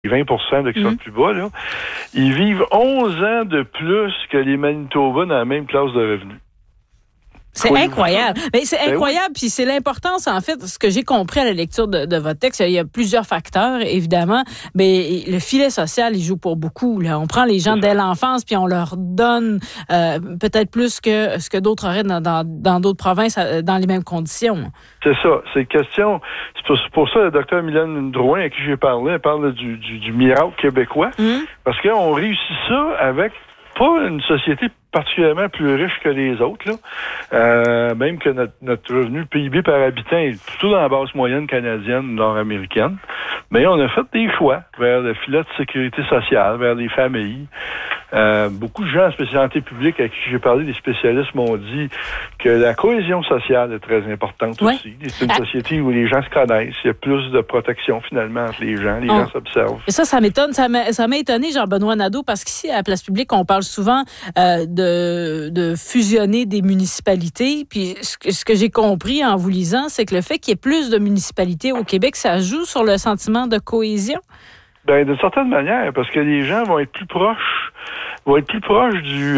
20 % qui sont plus bas, là, ils vivent 11 ans de plus que les Manitoba dans la même classe de revenus. C'est incroyable. Mais c'est incroyable, puis c'est l'importance, en fait, ce que j'ai compris à la lecture de votre texte. Il y a plusieurs facteurs, évidemment, mais le filet social, il joue pour beaucoup. Là. On prend les gens dès l'enfance, puis on leur donne peut-être plus que ce que d'autres auraient dans d'autres provinces dans les mêmes conditions. C'est ça. C'est question. C'est pour ça le docteur Mylène Drouin, à qui j'ai parlé, elle parle du miracle québécois, parce qu'on réussit ça avec pas une société particulièrement plus riche que les autres, là. Même que notre revenu PIB par habitant est plutôt dans la base moyenne canadienne, nord-américaine. Mais on a fait des choix vers le filet de sécurité sociale, vers les familles. Beaucoup de gens en spécialité publique à qui j'ai parlé, des spécialistes m'ont dit que la cohésion sociale est très importante aussi. C'est une société où les gens se connaissent. Il y a plus de protection finalement entre les gens. Les gens s'observent. Et ça m'étonne. Ça m'a étonné, Jean-Benoît Nadeau, parce qu'ici, à la place publique, on parle souvent de fusionner des municipalités. Puis ce que j'ai compris en vous lisant, c'est que le fait qu'il y ait plus de municipalités au Québec, ça joue sur le sentiment de cohésion? Ben, d'une certaine manière, parce que les gens vont être plus proches du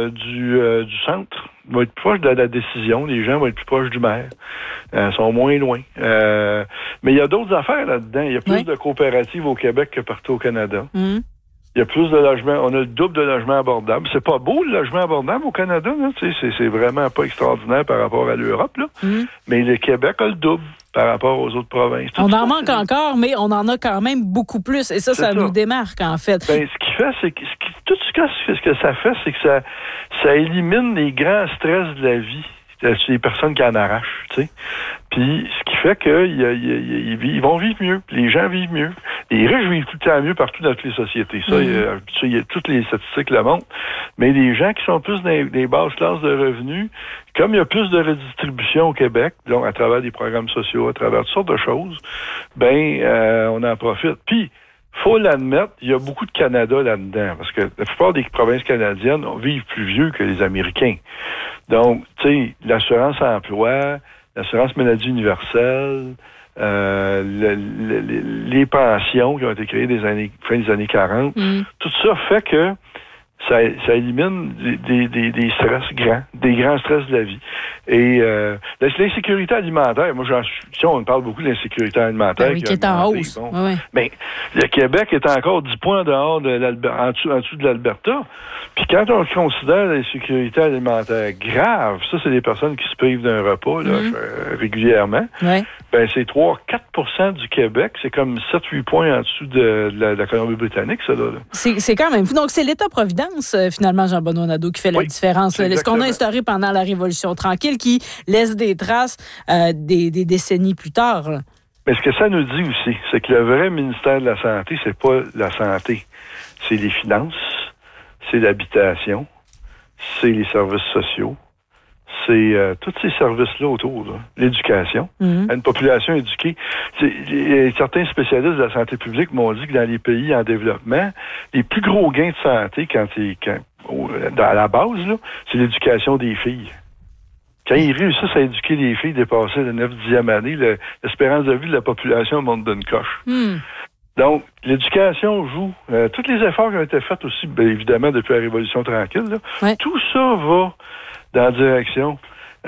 centre, vont être plus proches de la décision. Les gens vont être plus proches du maire, sont moins loin. Mais il y a d'autres affaires là-dedans. Il y a plus de coopératives au Québec que partout au Canada. Il y a plus de logements. On a le double de logements abordables. C'est pas beau, le logement abordable au Canada, là. C'est vraiment pas extraordinaire par rapport à l'Europe, là. Mais le Québec a le double par rapport aux autres provinces. On en manque encore, mais on en a quand même beaucoup plus. Et ça nous démarque, en fait. Ben, ce qui fait, c'est que ce que ça fait, c'est que ça élimine les grands stress de la vie. C'est les personnes qui en arrachent, tu sais. Puis, ce qui fait qu'ils vont vivre mieux. Les gens vivent mieux. Les riches vivent tout le temps mieux partout dans toutes les sociétés. Ça, il y a toutes les statistiques le montrent. Mais les gens qui sont plus dans les basses classes de revenus, comme il y a plus de redistribution au Québec, donc à travers des programmes sociaux, à travers toutes sortes de choses, on en profite. Puis, faut l'admettre, il y a beaucoup de Canada là-dedans, parce que la plupart des provinces canadiennes vivent plus vieux que les Américains. Donc, tu sais, l'assurance emploi, l'assurance maladie universelle, les pensions qui ont été créées fin des années 40, tout ça fait que ça élimine des stress grands, des grands stress de la vie. Et l'insécurité alimentaire, moi, on parle beaucoup de l'insécurité alimentaire. Qui est en hausse. Mais le Québec est encore 10 points en dessous de l'Alberta. Puis quand on considère l'insécurité alimentaire grave, ça, c'est des personnes qui se privent d'un repas régulièrement. Ben, c'est 3-4% du Québec. C'est comme 7-8 points en dessous de la Colombie-Britannique, ça, là. C'est quand même fou. Donc, c'est l'État-providence, finalement, Jean-Benoît Nadeau, qui fait la différence. Ce qu'on a instauré pendant la Révolution tranquille, qui laisse des traces des décennies plus tard. Là. Mais ce que ça nous dit aussi, c'est que le vrai ministère de la Santé, c'est pas la santé. C'est les finances, c'est l'habitation, c'est les services sociaux, c'est tous ces services-là autour, là. L'éducation. Une population éduquée. Certains spécialistes de la santé publique m'ont dit que dans les pays en développement, les plus gros gains de santé, à la base, là, c'est l'éducation des filles. Quand ils réussissent à éduquer les filles dépasser la 9-10e année, l'espérance de vie de la population monte d'une coche. Donc, l'éducation joue. Tous les efforts qui ont été faits aussi, évidemment, depuis la Révolution tranquille, là, tout ça va dans la direction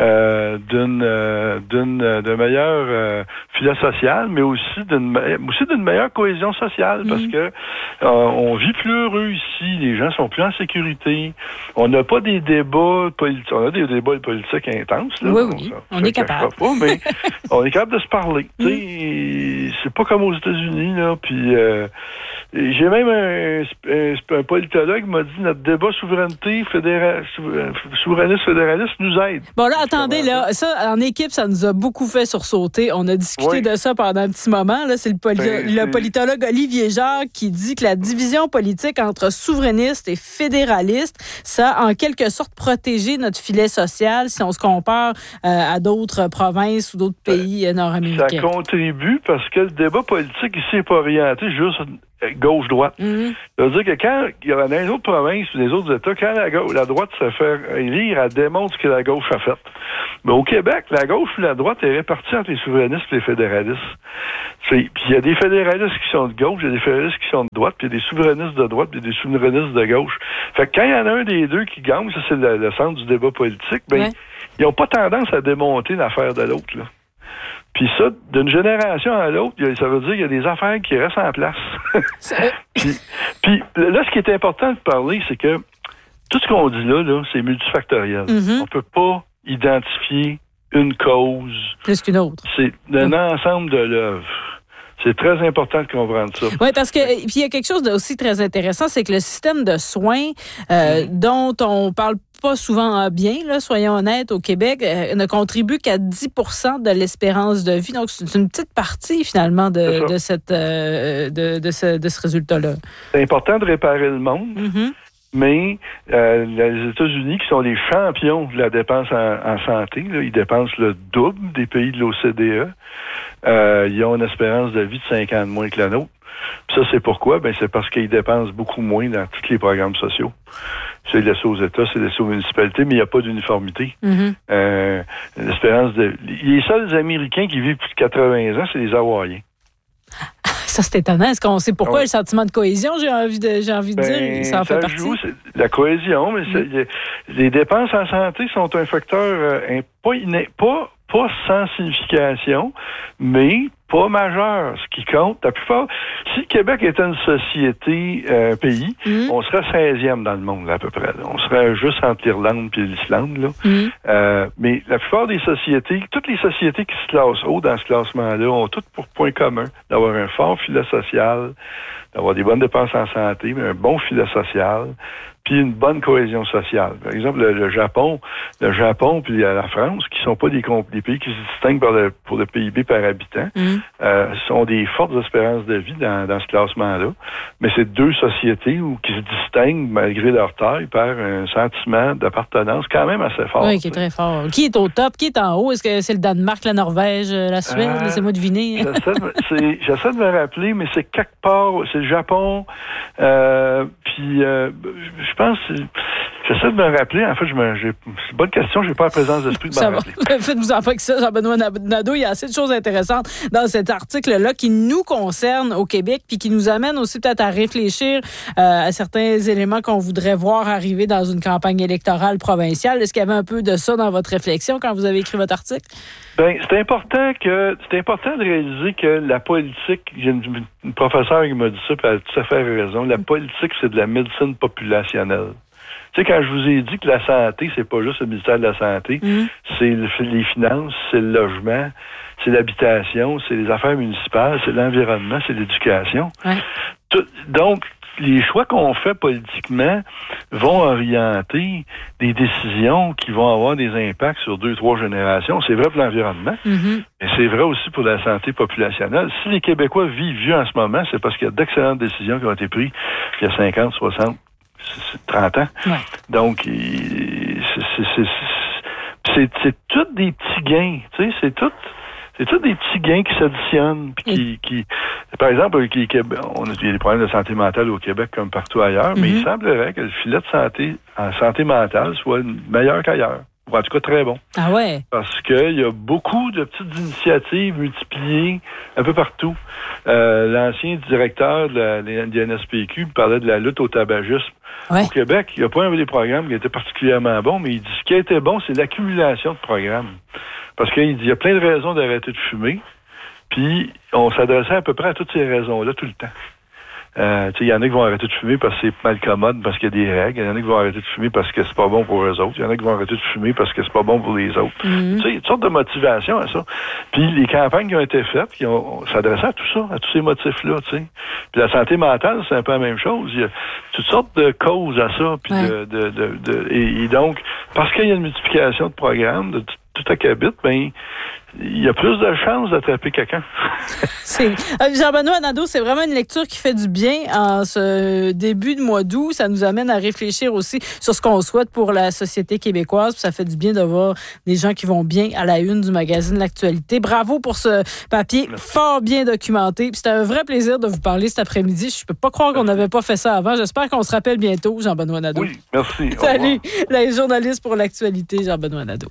d'un meilleur filet social, mais aussi d'une meilleure cohésion sociale, parce que on vit plus heureux ici, les gens sont plus en sécurité, on n'a pas des débats politiques, on a des débats politiques intenses, là, on est capable. Pas, mais on est capable de se parler. C'est pas comme aux États-Unis, là, puis j'ai même un politologue qui m'a dit notre débat souverainiste fédéraliste nous aide. Bon là, attendez, là, ça, en équipe, ça nous a beaucoup fait sursauter. On a discuté de ça pendant un petit moment. Là, c'est le politologue Olivier Jacques qui dit que la division politique entre souverainistes et fédéralistes, ça a en quelque sorte protégé notre filet social si on se compare à d'autres provinces ou d'autres pays nord-américains. Ça contribue parce que le débat politique ici n'est pas orienté juste gauche-droite. Ça veut dire que quand il y a dans les autres provinces ou les autres États, quand la droite se fait élire, elle démontre ce que la gauche a fait. Mais au Québec, la gauche et la droite est répartie entre les souverainistes et les fédéralistes. Puis il y a des fédéralistes qui sont de gauche, il y a des fédéralistes qui sont de droite, puis il y a des souverainistes de droite, puis il y a des souverainistes de gauche. Fait que quand il y en a un des deux qui gagne, ça c'est le centre du débat politique, ils n'ont pas tendance à démonter l'affaire de l'autre, là. Puis ça, d'une génération à l'autre, ça veut dire qu'il y a des affaires qui restent en place. puis là, ce qui est important de parler, c'est que tout ce qu'on dit là, c'est multifactoriel. On peut pas identifier une cause plus qu'une autre. C'est un ensemble de l'œuvre. C'est très important de comprendre ça. Oui, parce que puis il y a quelque chose d'aussi très intéressant, c'est que le système de soins dont on parle pas souvent bien, là, soyons honnêtes, au Québec, ne contribue qu'à 10% de l'espérance de vie. Donc, c'est une petite partie, finalement, de ce résultat-là. C'est important de réparer le monde, mais les États-Unis, qui sont les champions de la dépense en santé, là, ils dépensent le double des pays de l'OCDE. Ils ont une espérance de vie de 5 ans de moins que la nôtre. Puis ça, c'est pourquoi? C'est parce qu'ils dépensent beaucoup moins dans tous les programmes sociaux. C'est laissé aux États, c'est laissé aux municipalités, mais il n'y a pas d'uniformité. L'espérance de... Les seuls Américains qui vivent plus de 80 ans, c'est les Hawaïens. Ça, c'est étonnant. Est-ce qu'on sait pourquoi le sentiment de cohésion, j'ai envie de dire, ça en fait partie? C'est la cohésion, mais les dépenses en santé sont un facteur pas sans signification, mais pas majeur. Ce qui compte, la plupart... Si le Québec était une société, pays, on serait 16e dans le monde, là, à peu près. Là. On serait juste entre l'Irlande et l'Islande. Là. Mais la plupart des sociétés, toutes les sociétés qui se classent haut dans ce classement-là, ont toutes pour point commun d'avoir un fort filet social, d'avoir des bonnes dépenses en santé, mais un bon filet social, puis une bonne cohésion sociale. Par exemple, le Japon puis la France, qui sont pas des pays qui se distinguent pour le PIB par habitant, sont des fortes espérances de vie dans ce classement-là. Mais c'est deux sociétés qui se distinguent, malgré leur taille, par un sentiment d'appartenance quand même assez fort. Oui, qui est très fort. Qui est au top? Qui est en haut? Est-ce que c'est le Danemark, la Norvège, la Suède? Laissez-moi deviner. J'essaie de me rappeler, mais c'est quelque part, c'est le Japon, puis je pense, j'essaie de me rappeler. En fait, c'est une bonne question. Je n'ai pas la présence d'esprit de me rappeler. Faites-vous en pas que ça, Jean-Benoît Nadeau. Il y a assez de choses intéressantes dans cet article-là qui nous concerne au Québec puis qui nous amène aussi peut-être à réfléchir à certains éléments qu'on voudrait voir arriver dans une campagne électorale provinciale. Est-ce qu'il y avait un peu de ça dans votre réflexion quand vous avez écrit votre article? C'est important de réaliser que la politique, j'ai une professeure qui m'a dit ça, puis elle a tout à fait raison, la politique, c'est de la médecine populationnelle. Tu sais, quand je vous ai dit que la santé, c'est pas juste le ministère de la Santé, c'est les finances, c'est le logement, c'est l'habitation, c'est les affaires municipales, c'est l'environnement, c'est l'éducation. Donc, les choix qu'on fait politiquement vont orienter des décisions qui vont avoir des impacts sur 2-3 générations. C'est vrai pour l'environnement, mais c'est vrai aussi pour la santé populationnelle. Si les Québécois vivent vieux en ce moment, c'est parce qu'il y a d'excellentes décisions qui ont été prises il y a 50, 60, 30 ans. Donc, c'est tous des petits gains. Tu sais, c'est tous des petits gains qui s'additionnent. Qui, par exemple, il y a des problèmes de santé mentale au Québec comme partout ailleurs, mais il semblerait que le filet de santé en santé mentale soit meilleur qu'ailleurs. Ou en tout cas très bon. Ah ouais? Parce qu'il y a beaucoup de petites initiatives multipliées un peu partout. L'ancien directeur de la NSPQ parlait de la lutte au tabagisme. Au Québec, il n'y a pas un des programmes qui était particulièrement bon, mais il dit ce qui a été bon, c'est l'accumulation de programmes. Parce qu'il dit il y a plein de raisons d'arrêter de fumer, puis on s'adressait à peu près à toutes ces raisons-là tout le temps. Il y en a qui vont arrêter de fumer parce que c'est mal commode, parce qu'il y a des règles. Il y en a qui vont arrêter de fumer parce que c'est pas bon pour eux autres. Il y en a qui vont arrêter de fumer parce que c'est pas bon pour les autres. Il y a une sorte de motivation à ça. Puis les campagnes qui ont été faites, on s'adressait à tout ça, à tous ces motifs-là. Puis la santé mentale, c'est un peu la même chose. Il y a toutes sortes de causes à ça. Puis et donc, parce qu'il y a une multiplication de programmes, de tout acabit, il y a plus de chances d'attraper quelqu'un. Jean-Benoît Nadeau, c'est vraiment une lecture qui fait du bien en ce début de mois d'août. Ça nous amène à réfléchir aussi sur ce qu'on souhaite pour la société québécoise. Ça fait du bien de voir des gens qui vont bien à la une du magazine L'Actualité. Bravo pour ce papier fort bien documenté. C'était un vrai plaisir de vous parler cet après-midi. Je peux pas croire qu'on n'avait pas fait ça avant. J'espère qu'on se rappelle bientôt, Jean-Benoît Nadeau. Oui, merci. Salut, les journalistes pour L'Actualité, Jean-Benoît Nadeau.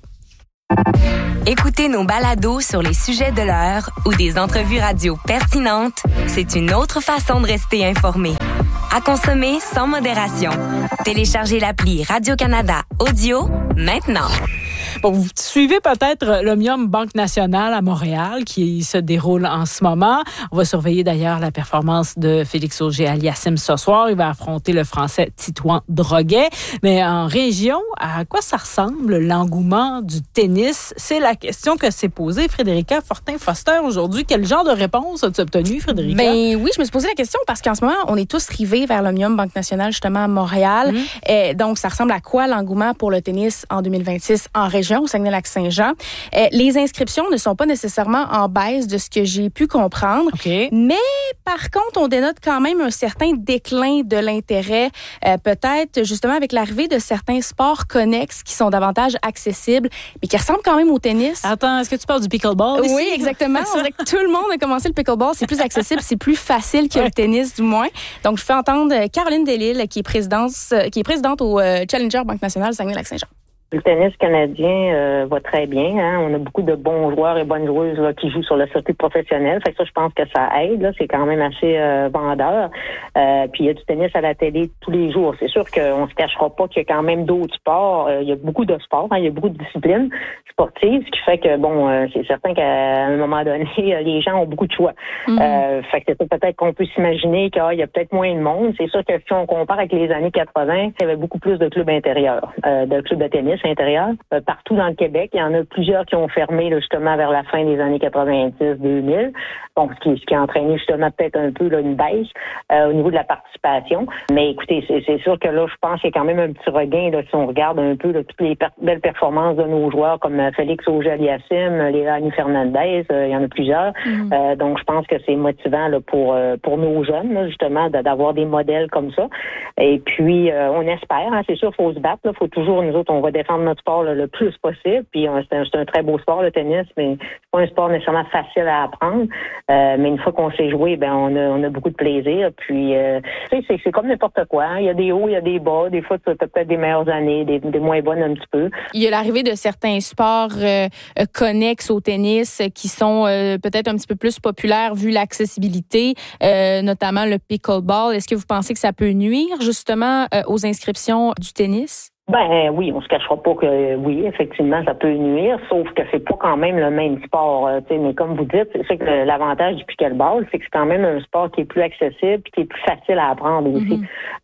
Écoutez nos balados sur les sujets de l'heure ou des entrevues radio pertinentes, c'est une autre façon de rester informé. À consommer sans modération. Téléchargez l'appli Radio-Canada Audio maintenant. Bon, vous suivez peut-être l'Omnium Banque Nationale à Montréal qui se déroule en ce moment. On va surveiller d'ailleurs la performance de Félix Auger-Aliassime ce soir. Il va affronter le Français Titouan Droguet. Mais en région, à quoi ça ressemble l'engouement du tennis? C'est la question que s'est posée Frédérica Fortin-Foster aujourd'hui. Quel genre de réponse as-tu obtenu, Frédérica? Ben oui, je me suis posé la question parce qu'en ce moment, on est tous rivés vers l'Omnium Banque Nationale justement à Montréal. Et donc, ça ressemble à quoi l'engouement pour le tennis en 2026 en région, au Saguenay-Lac-Saint-Jean? Les inscriptions ne sont pas nécessairement en baisse de ce que j'ai pu comprendre. Okay. Mais par contre, on dénote quand même un certain déclin de l'intérêt, peut-être justement avec l'arrivée de certains sports connexes qui sont davantage accessibles, mais qui ressemblent quand même au tennis. Attends, est-ce que tu parles du pickleball ici? Oui, exactement. On dirait que tout le monde a commencé le pickleball. C'est plus accessible, c'est plus facile que le tennis, du moins. Donc, je fais entendre Caroline Delisle, qui est présidente au Challenger Banque Nationale Saguenay-Lac-Saint-Jean. Le tennis canadien va très bien. Hein? On a beaucoup de bons joueurs et bonnes joueuses là, qui jouent sur le circuit professionnel. Fait que ça, je pense que ça aide. Là. C'est quand même assez vendeur. Puis il y a du tennis à la télé tous les jours. C'est sûr qu'on se cachera pas qu'il y a quand même d'autres sports. Il y a beaucoup de sports. Hein? Il y a beaucoup de disciplines sportives, ce qui fait que, c'est certain qu'à un moment donné, les gens ont beaucoup de choix. Fait que peut-être qu'on peut s'imaginer qu'il y a peut-être moins de monde. C'est sûr que si on compare avec les années 80, il y avait beaucoup plus de clubs intérieurs, de clubs de tennis intérieur. Partout dans le Québec, il y en a plusieurs qui ont fermé là, justement vers la fin des années 90-2000. Donc, ce qui a entraîné justement peut-être un peu là, une baisse au niveau de la participation. Mais écoutez, c'est sûr que là, je pense qu'il y a quand même un petit regain là, si on regarde un peu là, toutes les belles performances de nos joueurs comme Félix Auger-Aliassime, Léa-Annie Fernandez, il y en a plusieurs. Donc, je pense que c'est motivant là, pour nos jeunes, là, justement, d'avoir des modèles comme ça. Et puis, on espère, hein, c'est sûr, il faut se battre. Il faut toujours, nous autres, on va défendre notre sport là, le plus possible. Puis c'est un très beau sport, le tennis, mais c'est pas un sport nécessairement facile à apprendre. Mais une fois qu'on sait jouer, on a beaucoup de plaisir. Puis c'est comme n'importe quoi. Hein. Il y a des hauts, il y a des bas. Des fois, tu as peut-être des meilleures années, des moins bonnes un petit peu. Il y a l'arrivée de certains sports connexes au tennis qui sont peut-être un petit peu plus populaires vu l'accessibilité, notamment le pickleball. Est-ce que vous pensez que ça peut nuire justement aux inscriptions du tennis? Ben oui, on se cachera pas que oui, effectivement, ça peut nuire, sauf que c'est pas quand même le même sport. Mais comme vous dites, c'est que l'avantage du pickleball, c'est que c'est quand même un sport qui est plus accessible et qui est plus facile à apprendre aussi.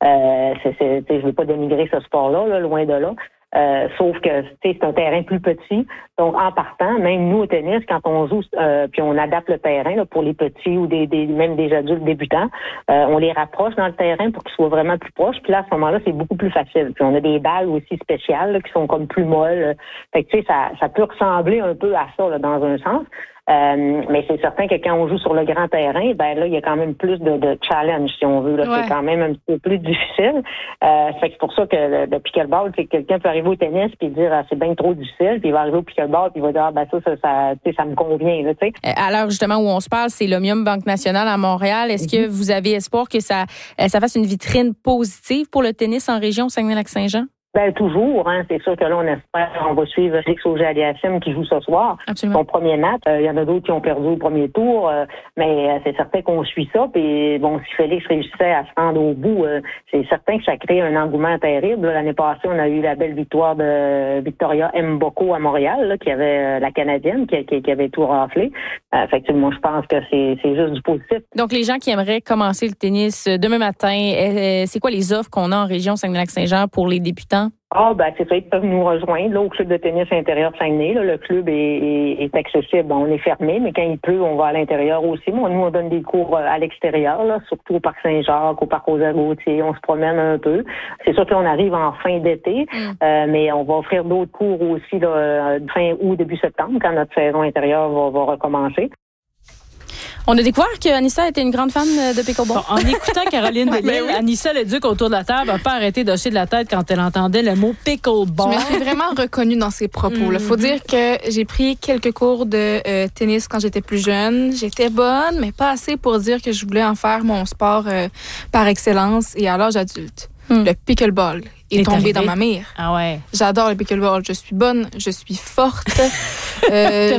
Je veux pas dénigrer ce sport-là, là, loin de là. Sauf que c'est un terrain plus petit. Donc, en partant, même nous au tennis, quand on joue, puis on adapte le terrain là, pour les petits ou même des adultes débutants, on les rapproche dans le terrain pour qu'ils soient vraiment plus proches. Puis là, à ce moment-là, c'est beaucoup plus facile. Puis on a des balles aussi spéciales là, qui sont comme plus molles. Fait que tu sais, ça peut ressembler un peu à ça là, dans un sens. Mais c'est certain que quand on joue sur le grand terrain, là, il y a quand même plus de challenge, si on veut. Là. Ouais. C'est quand même un petit peu plus difficile. Fait que c'est pour ça que le pickleball, c'est que quelqu'un peut arriver au tennis puis dire c'est bien trop difficile, puis il va arriver au pickleball puis il va dire ça me convient. Là, tu sais. À l'heure justement où on se parle, c'est l'Omnium Banque Nationale à Montréal. Est-ce que vous avez espoir que ça fasse une vitrine positive pour le tennis en région Saguenay-Lac-Saint-Jean? Ben toujours, hein. C'est sûr que là, on va suivre Félix Auger-Aliassime qui joue ce soir. Absolument. Son premier match. Il y en a d'autres qui ont perdu au premier tour, mais c'est certain qu'on suit ça. Puis si Félix réussissait à se rendre au bout, c'est certain que ça crée un engouement terrible. L'année passée, on a eu la belle victoire de Victoria Mboko à Montréal, là, qui avait la Canadienne, qui avait tout raflé. Effectivement, je pense que c'est juste du positif. Donc, les gens qui aimeraient commencer le tennis demain matin, c'est quoi les offres qu'on a en région Saguenay-Lac-Saint-Jean pour les débutants? C'est ça, ils peuvent nous rejoindre là, au club de tennis intérieur Saguenay. Là, le club est accessible. On est fermé, mais quand il pleut, on va à l'intérieur aussi. Nous, on donne des cours à l'extérieur, là, surtout au Parc Saint-Jacques, au Parc Rosa-Gautier. On se promène un peu. C'est sûr qu'on arrive en fin d'été, mais on va offrir d'autres cours aussi là, fin août, début septembre, quand notre saison intérieure va recommencer. On a découvert qu'Anissa était une grande fan de pickleball. En écoutant Caroline Delille, Anissa Leduc autour de la table n'a pas arrêté d'hocher de la tête quand elle entendait le mot pickleball. Je me suis vraiment reconnue dans ses propos. Il faut dire que j'ai pris quelques cours de tennis quand j'étais plus jeune. J'étais bonne, mais pas assez pour dire que je voulais en faire mon sport par excellence. Et à l'âge adulte, le pickleball est tombé dans ma mire. Ah ouais. J'adore le pickleball. Je suis bonne, je suis forte. Je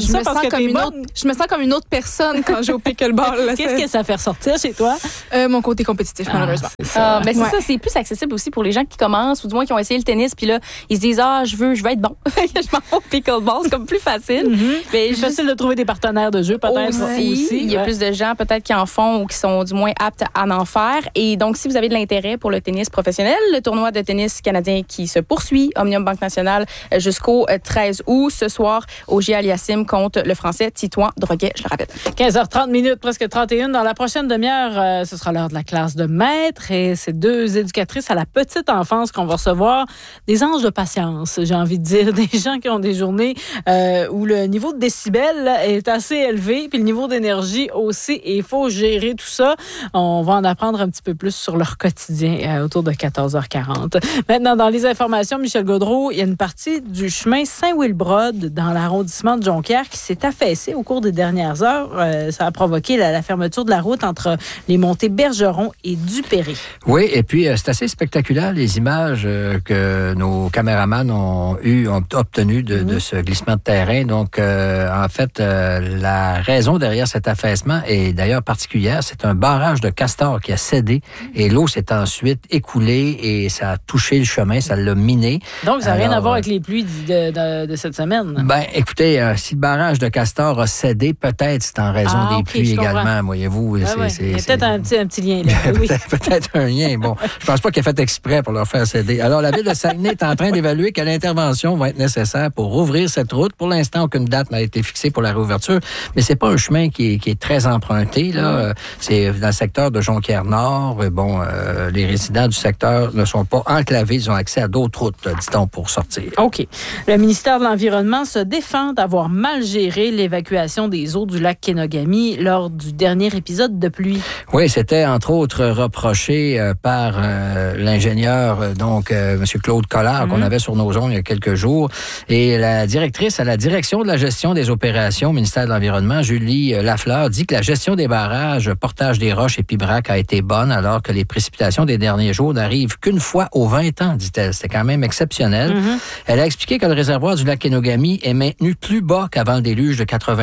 me sens comme une autre personne quand je joue au pickleball. Qu'est-ce que ça fait ressortir chez toi? Mon côté compétitif, malheureusement. Mais c'est ça, c'est plus accessible aussi pour les gens qui commencent ou du moins qui ont essayé le tennis puis là, ils se disent je veux être bon. Je m'en vais au pickleball, c'est comme plus facile. Mais plus facile de trouver des partenaires de jeu peut-être aussi. Il y a plus de gens peut-être qui en font ou qui sont du moins aptes à en faire. Et donc, si vous avez de l'intérêt pour le tennis professionnel, le tournoi de tennis canadien qui se poursuit, Omnium Banque Nationale, jusqu'au 13 août, ce soir, au Aliassime contre le Français Titouan Droguet, je le rappelle. 15h30, presque 31. Dans la prochaine demi-heure, ce sera l'heure de la classe de maître et c'est 2 éducatrices à la petite enfance qu'on va recevoir. Des anges de patience, j'ai envie de dire. Des gens qui ont des journées où le niveau de décibels est assez élevé puis le niveau d'énergie aussi. Et il faut gérer tout ça. On va en apprendre un petit peu plus sur leur quotidien autour de 14h40. Maintenant, dans les informations, Michel Gaudreault, il y a une partie du chemin Saint-Wilbrod dans l'arrondissement de Jonquière qui s'est affaissée au cours des dernières heures. Ça a provoqué la fermeture de la route entre les montées Bergeron et Dupéry. Oui, et puis c'est assez spectaculaire les images que nos caméramans ont obtenues de ce glissement de terrain. Donc, en fait, la raison derrière cet affaissement est d'ailleurs particulière. C'est un barrage de Castor qui a cédé et l'eau s'est ensuite écoulée et ça a touché le chemin, ça l'a miné. Donc, ça n'a rien à voir avec les pluies de cette semaine. Ben, écoutez, si le barrage de Castor a cédé, peut-être c'est en raison des pluies également, voyez-vous. Il y a peut-être un petit lien là. Oui. peut-être un lien. Bon, je pense pas qu'il ait fait exprès pour leur faire céder. Alors, la Ville de Saguenay est en train d'évaluer quelle intervention va être nécessaire pour rouvrir cette route. Pour l'instant, aucune date n'a été fixée pour la réouverture, mais c'est pas un chemin qui est très emprunté, là. C'est dans le secteur de Jonquière-Nord. Bon, les résidents du secteur ne sont pas enclavés. Ils ont accès à d'autres routes, dit-on, pour sortir. OK. Le ministère de l'Environnement se défend d'avoir mal géré l'évacuation des eaux du lac Kenogami lors du dernier épisode de pluie. Oui, c'était entre autres reproché par l'ingénieur, M. Claude Collard, qu'on avait sur nos ondes il y a quelques jours. Et la directrice à la direction de la gestion des opérations au ministère de l'Environnement, Julie Lafleur, dit que la gestion des barrages, Portage des Roches et Pibrac a été bonne, alors que les précipitations des derniers jours n'arrivent qu'une fois aux 20 ans, dit-elle. C'est quand même exceptionnel. Elle a expliqué que le réservoir du lac Kenogami est maintenu plus bas qu'avant le déluge de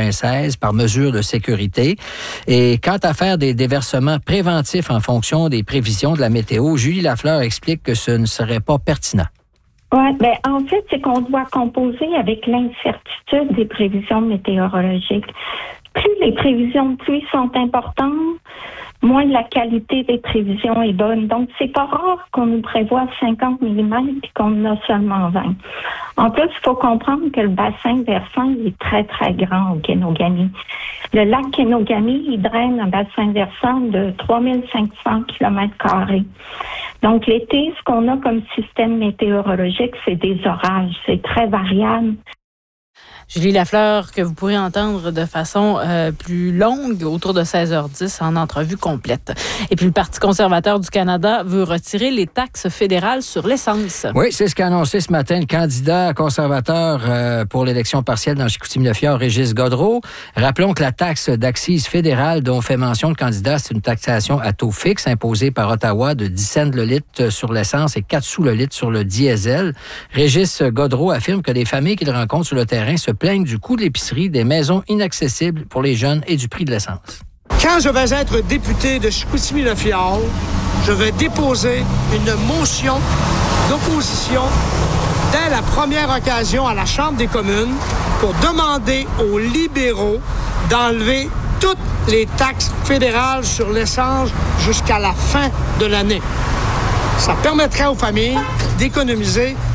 96 par mesure de sécurité. Et quant à faire des déversements préventifs en fonction des prévisions de la météo, Julie Lafleur explique que ce ne serait pas pertinent. Oui, bien, en fait, c'est qu'on doit composer avec l'incertitude des prévisions météorologiques. Plus les prévisions de pluie sont importantes, moins la qualité des prévisions est bonne. Donc, c'est pas rare qu'on nous prévoit 50 mm et qu'on en a seulement 20. En plus, il faut comprendre que le bassin versant est très, très grand au Kenogami. Le lac Kenogami, il draine un bassin versant de 3500 km². Donc, l'été, ce qu'on a comme système météorologique, c'est des orages. C'est très variable. Julie Lafleur, que vous pourrez entendre de façon plus longue, autour de 16h10, en entrevue complète. Et puis, le Parti conservateur du Canada veut retirer les taxes fédérales sur l'essence. Oui, c'est ce qu'a annoncé ce matin le candidat conservateur pour l'élection partielle dans Chicoutimi-Le-Fjord, Régis Gaudreault. Rappelons que la taxe d'accise fédérale dont fait mention le candidat, c'est une taxation à taux fixe imposée par Ottawa de 10 cents le litre sur l'essence et 4 sous le litre sur le diesel. Régis Gaudreault affirme que les familles qu'il rencontre sur le terrain se plaignent du coût de l'épicerie, des maisons inaccessibles pour les jeunes et du prix de l'essence. Quand je vais être député de Chicoutimi-Le-Fjord, je vais déposer une motion d'opposition dès la première occasion à la Chambre des communes pour demander aux libéraux d'enlever toutes les taxes fédérales sur l'essence jusqu'à la fin de l'année. Ça permettrait aux familles d'économiser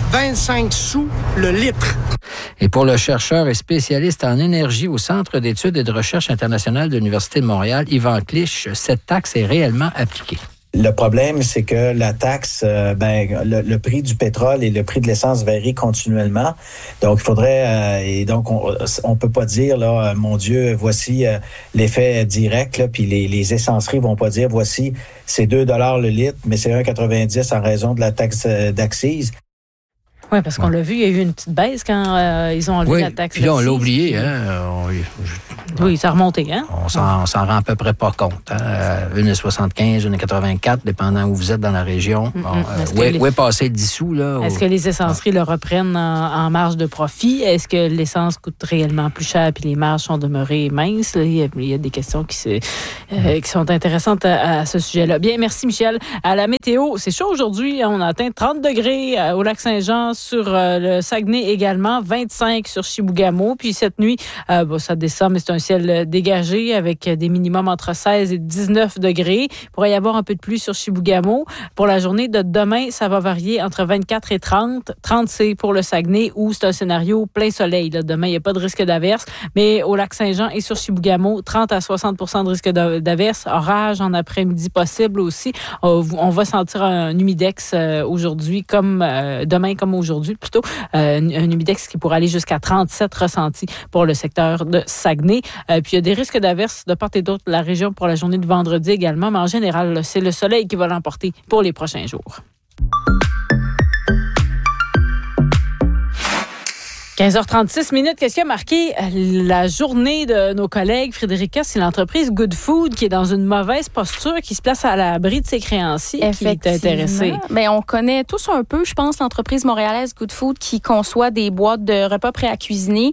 25 sous le litre. Et pour le chercheur et spécialiste en énergie au Centre d'études et de recherche internationale de l'Université de Montréal, Yvan Clich, cette taxe est réellement appliquée. Le problème, c'est que la taxe, le prix du pétrole et le prix de l'essence varient continuellement. Donc, il faudrait, et donc on peut pas dire là, mon Dieu, voici l'effet direct. Là, puis les essenceries vont pas dire, voici c'est $2 le litre, mais c'est 1,90 en raison de la taxe d'accise. Oui, parce qu'on l'a vu, il y a eu une petite baisse quand ils ont enlevé la taxe. Puis là, on l'a oublié. Hein? Oui, ça a remonté. Hein? On s'en rend à peu près pas compte. Hein? 1,75, 1,84, dépendant où vous êtes dans la région. Où est passé le 10 sous? Là, est-ce que les essenceries le reprennent en marge de profit? Est-ce que l'essence coûte réellement plus cher et les marges sont demeurées minces? Là, il y a des questions qui sont intéressantes à ce sujet-là. Bien, merci Michel. À la météo, c'est chaud aujourd'hui. On a atteint 30 degrés au lac Saint-Jean, sur le Saguenay également, 25 sur Chibougamau. Puis cette nuit, ça descend, mais c'est un ciel dégagé avec des minimums entre 16 et 19 degrés. Il pourrait y avoir un peu de pluie sur Chibougamau. Pour la journée de demain, ça va varier entre 24 et 30. 30, c'est pour le Saguenay où c'est un scénario plein soleil. Là. Demain, il n'y a pas de risque d'averse. Mais au lac Saint-Jean et sur Chibougamau, 30 à 60 % de risque d'averse. Orage en après-midi possible aussi. On va sentir un humidex aujourd'hui, comme demain comme aujourd'hui plutôt, un humidex qui pourrait aller jusqu'à 37 ressentis pour le secteur de Saguenay. Puis il y a des risques d'averses de part et d'autre de la région pour la journée de vendredi également, mais en général, là, c'est le soleil qui va l'emporter pour les prochains jours. 15h36 minutes. Qu'est-ce qui a marqué la journée de nos collègues? Frédérica, c'est l'entreprise Good Food qui est dans une mauvaise posture, qui se place à l'abri de ses créanciers, qui est intéressée. Bien, on connaît tous un peu, je pense, l'entreprise montréalaise Good Food qui conçoit des boîtes de repas prêts à cuisiner.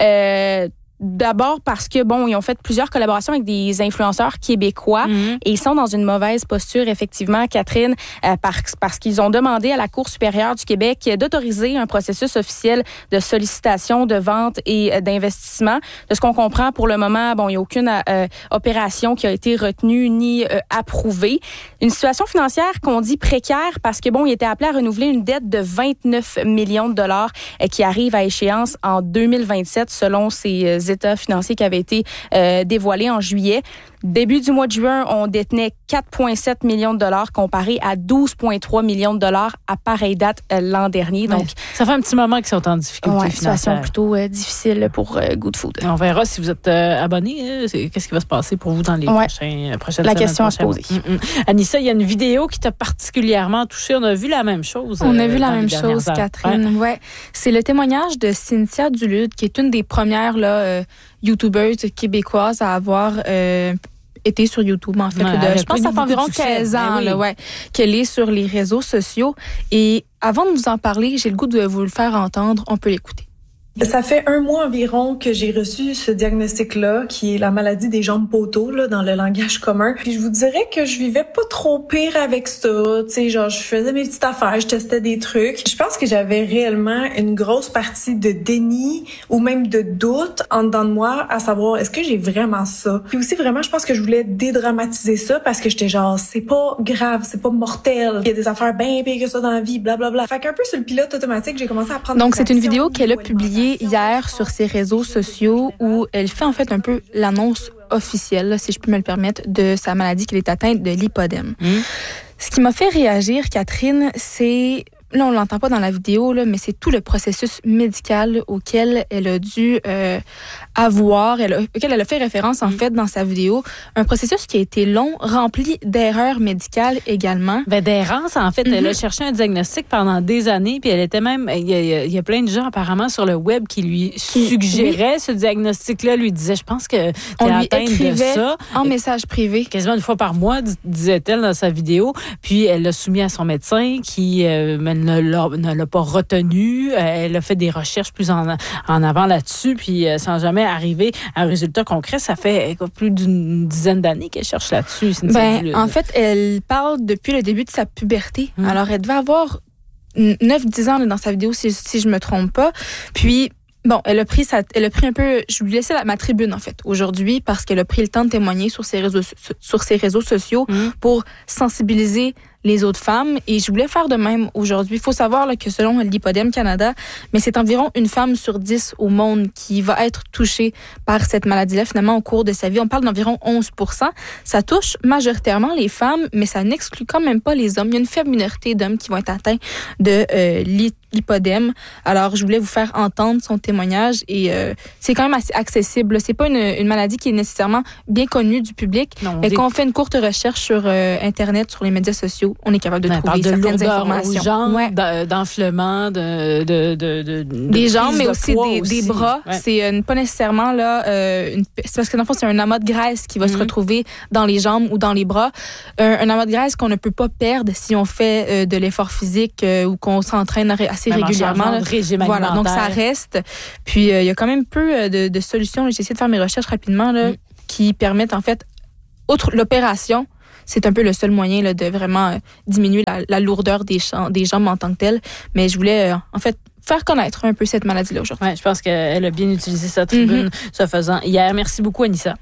D'abord parce que, ils ont fait plusieurs collaborations avec des influenceurs québécois et ils sont dans une mauvaise posture, effectivement, Catherine, parce qu'ils ont demandé à la Cour supérieure du Québec d'autoriser un processus officiel de sollicitation, de vente et d'investissement. De ce qu'on comprend, pour le moment, il n'y a aucune opération qui a été retenue ni approuvée. Une situation financière qu'on dit précaire parce que, ils étaient appelés à renouveler une dette de 29 millions de dollars qui arrive à échéance en 2027, selon ces états financiers qui avaient été dévoilés en juillet. Début du mois de juin, on détenait 4,7 millions de dollars comparé à 12,3 millions de dollars à pareille date l'an dernier. Donc, ça fait un petit moment qu'ils sont en difficulté financière. Situation plutôt difficile pour Good Food. On verra si vous êtes abonné. Qu'est-ce qui va se passer pour vous dans les prochaines semaines? La question à se poser. Anissa, il y a une vidéo qui t'a particulièrement touchée. On a vu la même chose. On a vu la même chose, Catherine. Ouais. C'est le témoignage de Cynthia Dulude, qui est une des premières YouTubeuses québécoises à avoir été sur YouTube, en fait. Je pense que ça fait environ 15 ans qu'elle est sur les réseaux sociaux. Et avant de vous en parler, j'ai le goût de vous le faire entendre. On peut l'écouter. Ça fait 1 mois environ que j'ai reçu ce diagnostic-là, qui est la maladie des jambes poteaux, dans le langage commun. Puis je vous dirais que je vivais pas trop pire avec ça. Tu sais, je faisais mes petites affaires, je testais des trucs. Je pense que j'avais réellement une grosse partie de déni ou même de doute en dedans de moi, à savoir, est-ce que j'ai vraiment ça? Puis aussi, vraiment, je pense que je voulais dédramatiser ça parce que j'étais genre, c'est pas grave, c'est pas mortel. Il y a des affaires bien pires que ça dans la vie, blablabla. Fait qu'un peu sur le pilote automatique, j'ai commencé à prendre... Donc, c'est une vidéo qu'elle a publiée hier sur ses réseaux sociaux où elle fait en fait un peu l'annonce officielle, si je peux me le permettre, de sa maladie, qu'elle est atteinte de l'hypodème. Ce qui m'a fait réagir, Catherine, c'est... Là, on ne l'entend pas dans la vidéo, mais c'est tout le processus médical auquel elle a dû auquel elle a fait référence, en fait, dans sa vidéo. Un processus qui a été long, rempli d'erreurs médicales également. D'errance, en fait. Elle a cherché un diagnostic pendant des années, puis elle était même... Il y a plein de gens, apparemment, sur le web qui lui suggéraient ce diagnostic-là, lui disaient, je pense que tu es atteinte de ça. En message privé. Quasiment une fois par mois, disait-elle dans sa vidéo. Puis elle l'a soumis à son médecin qui... ne l'a pas retenu. Elle a fait des recherches plus en avant là-dessus, puis sans jamais arriver à un résultat concret. Ça fait plus d'une dizaine d'années qu'elle cherche là-dessus. En fait, elle parle depuis le début de sa puberté. Alors, elle devait avoir 9-10 ans dans sa vidéo, si je me trompe pas. Puis, elle a pris un peu... Je lui laissais ma tribune, en fait, aujourd'hui, parce qu'elle a pris le temps de témoigner sur ses réseaux sociaux pour sensibiliser les autres femmes. Et je voulais faire de même aujourd'hui. Il faut savoir là, que selon l'Hippodème Canada, mais c'est environ une femme sur 10 au monde qui va être touchée par cette maladie-là, finalement, au cours de sa vie. On parle d'environ 11%. Ça touche majoritairement les femmes, mais ça n'exclut quand même pas les hommes. Il y a une faible minorité d'hommes qui vont être atteints de l'hippodème. Alors, je voulais vous faire entendre son témoignage et c'est quand même assez accessible. C'est pas une maladie qui est nécessairement bien connue du public. Et quand on fait une courte recherche sur Internet, sur les médias sociaux, on est capable de trouver certaines informations. Aux jambes, d'enflement, des jambes, mais aussi des bras. Ouais. C'est pas nécessairement là. C'est parce que dans le fond, c'est un amas de graisse qui va se retrouver dans les jambes ou dans les bras. Un amas de graisse qu'on ne peut pas perdre si on fait de l'effort physique ou qu'on s'entraîne assez régulièrement. Voilà, donc ça reste. Puis il y a quand même peu de solutions. J'ai essayé de faire mes recherches rapidement là, qui permettent en fait, outre l'opération, c'est un peu le seul moyen là, de vraiment diminuer la lourdeur des jambes en tant que telle. Mais je voulais en fait faire connaître un peu cette maladie-là aujourd'hui. Ouais, je pense qu'elle a bien utilisé sa tribune ce faisant hier. Merci beaucoup, Anissa.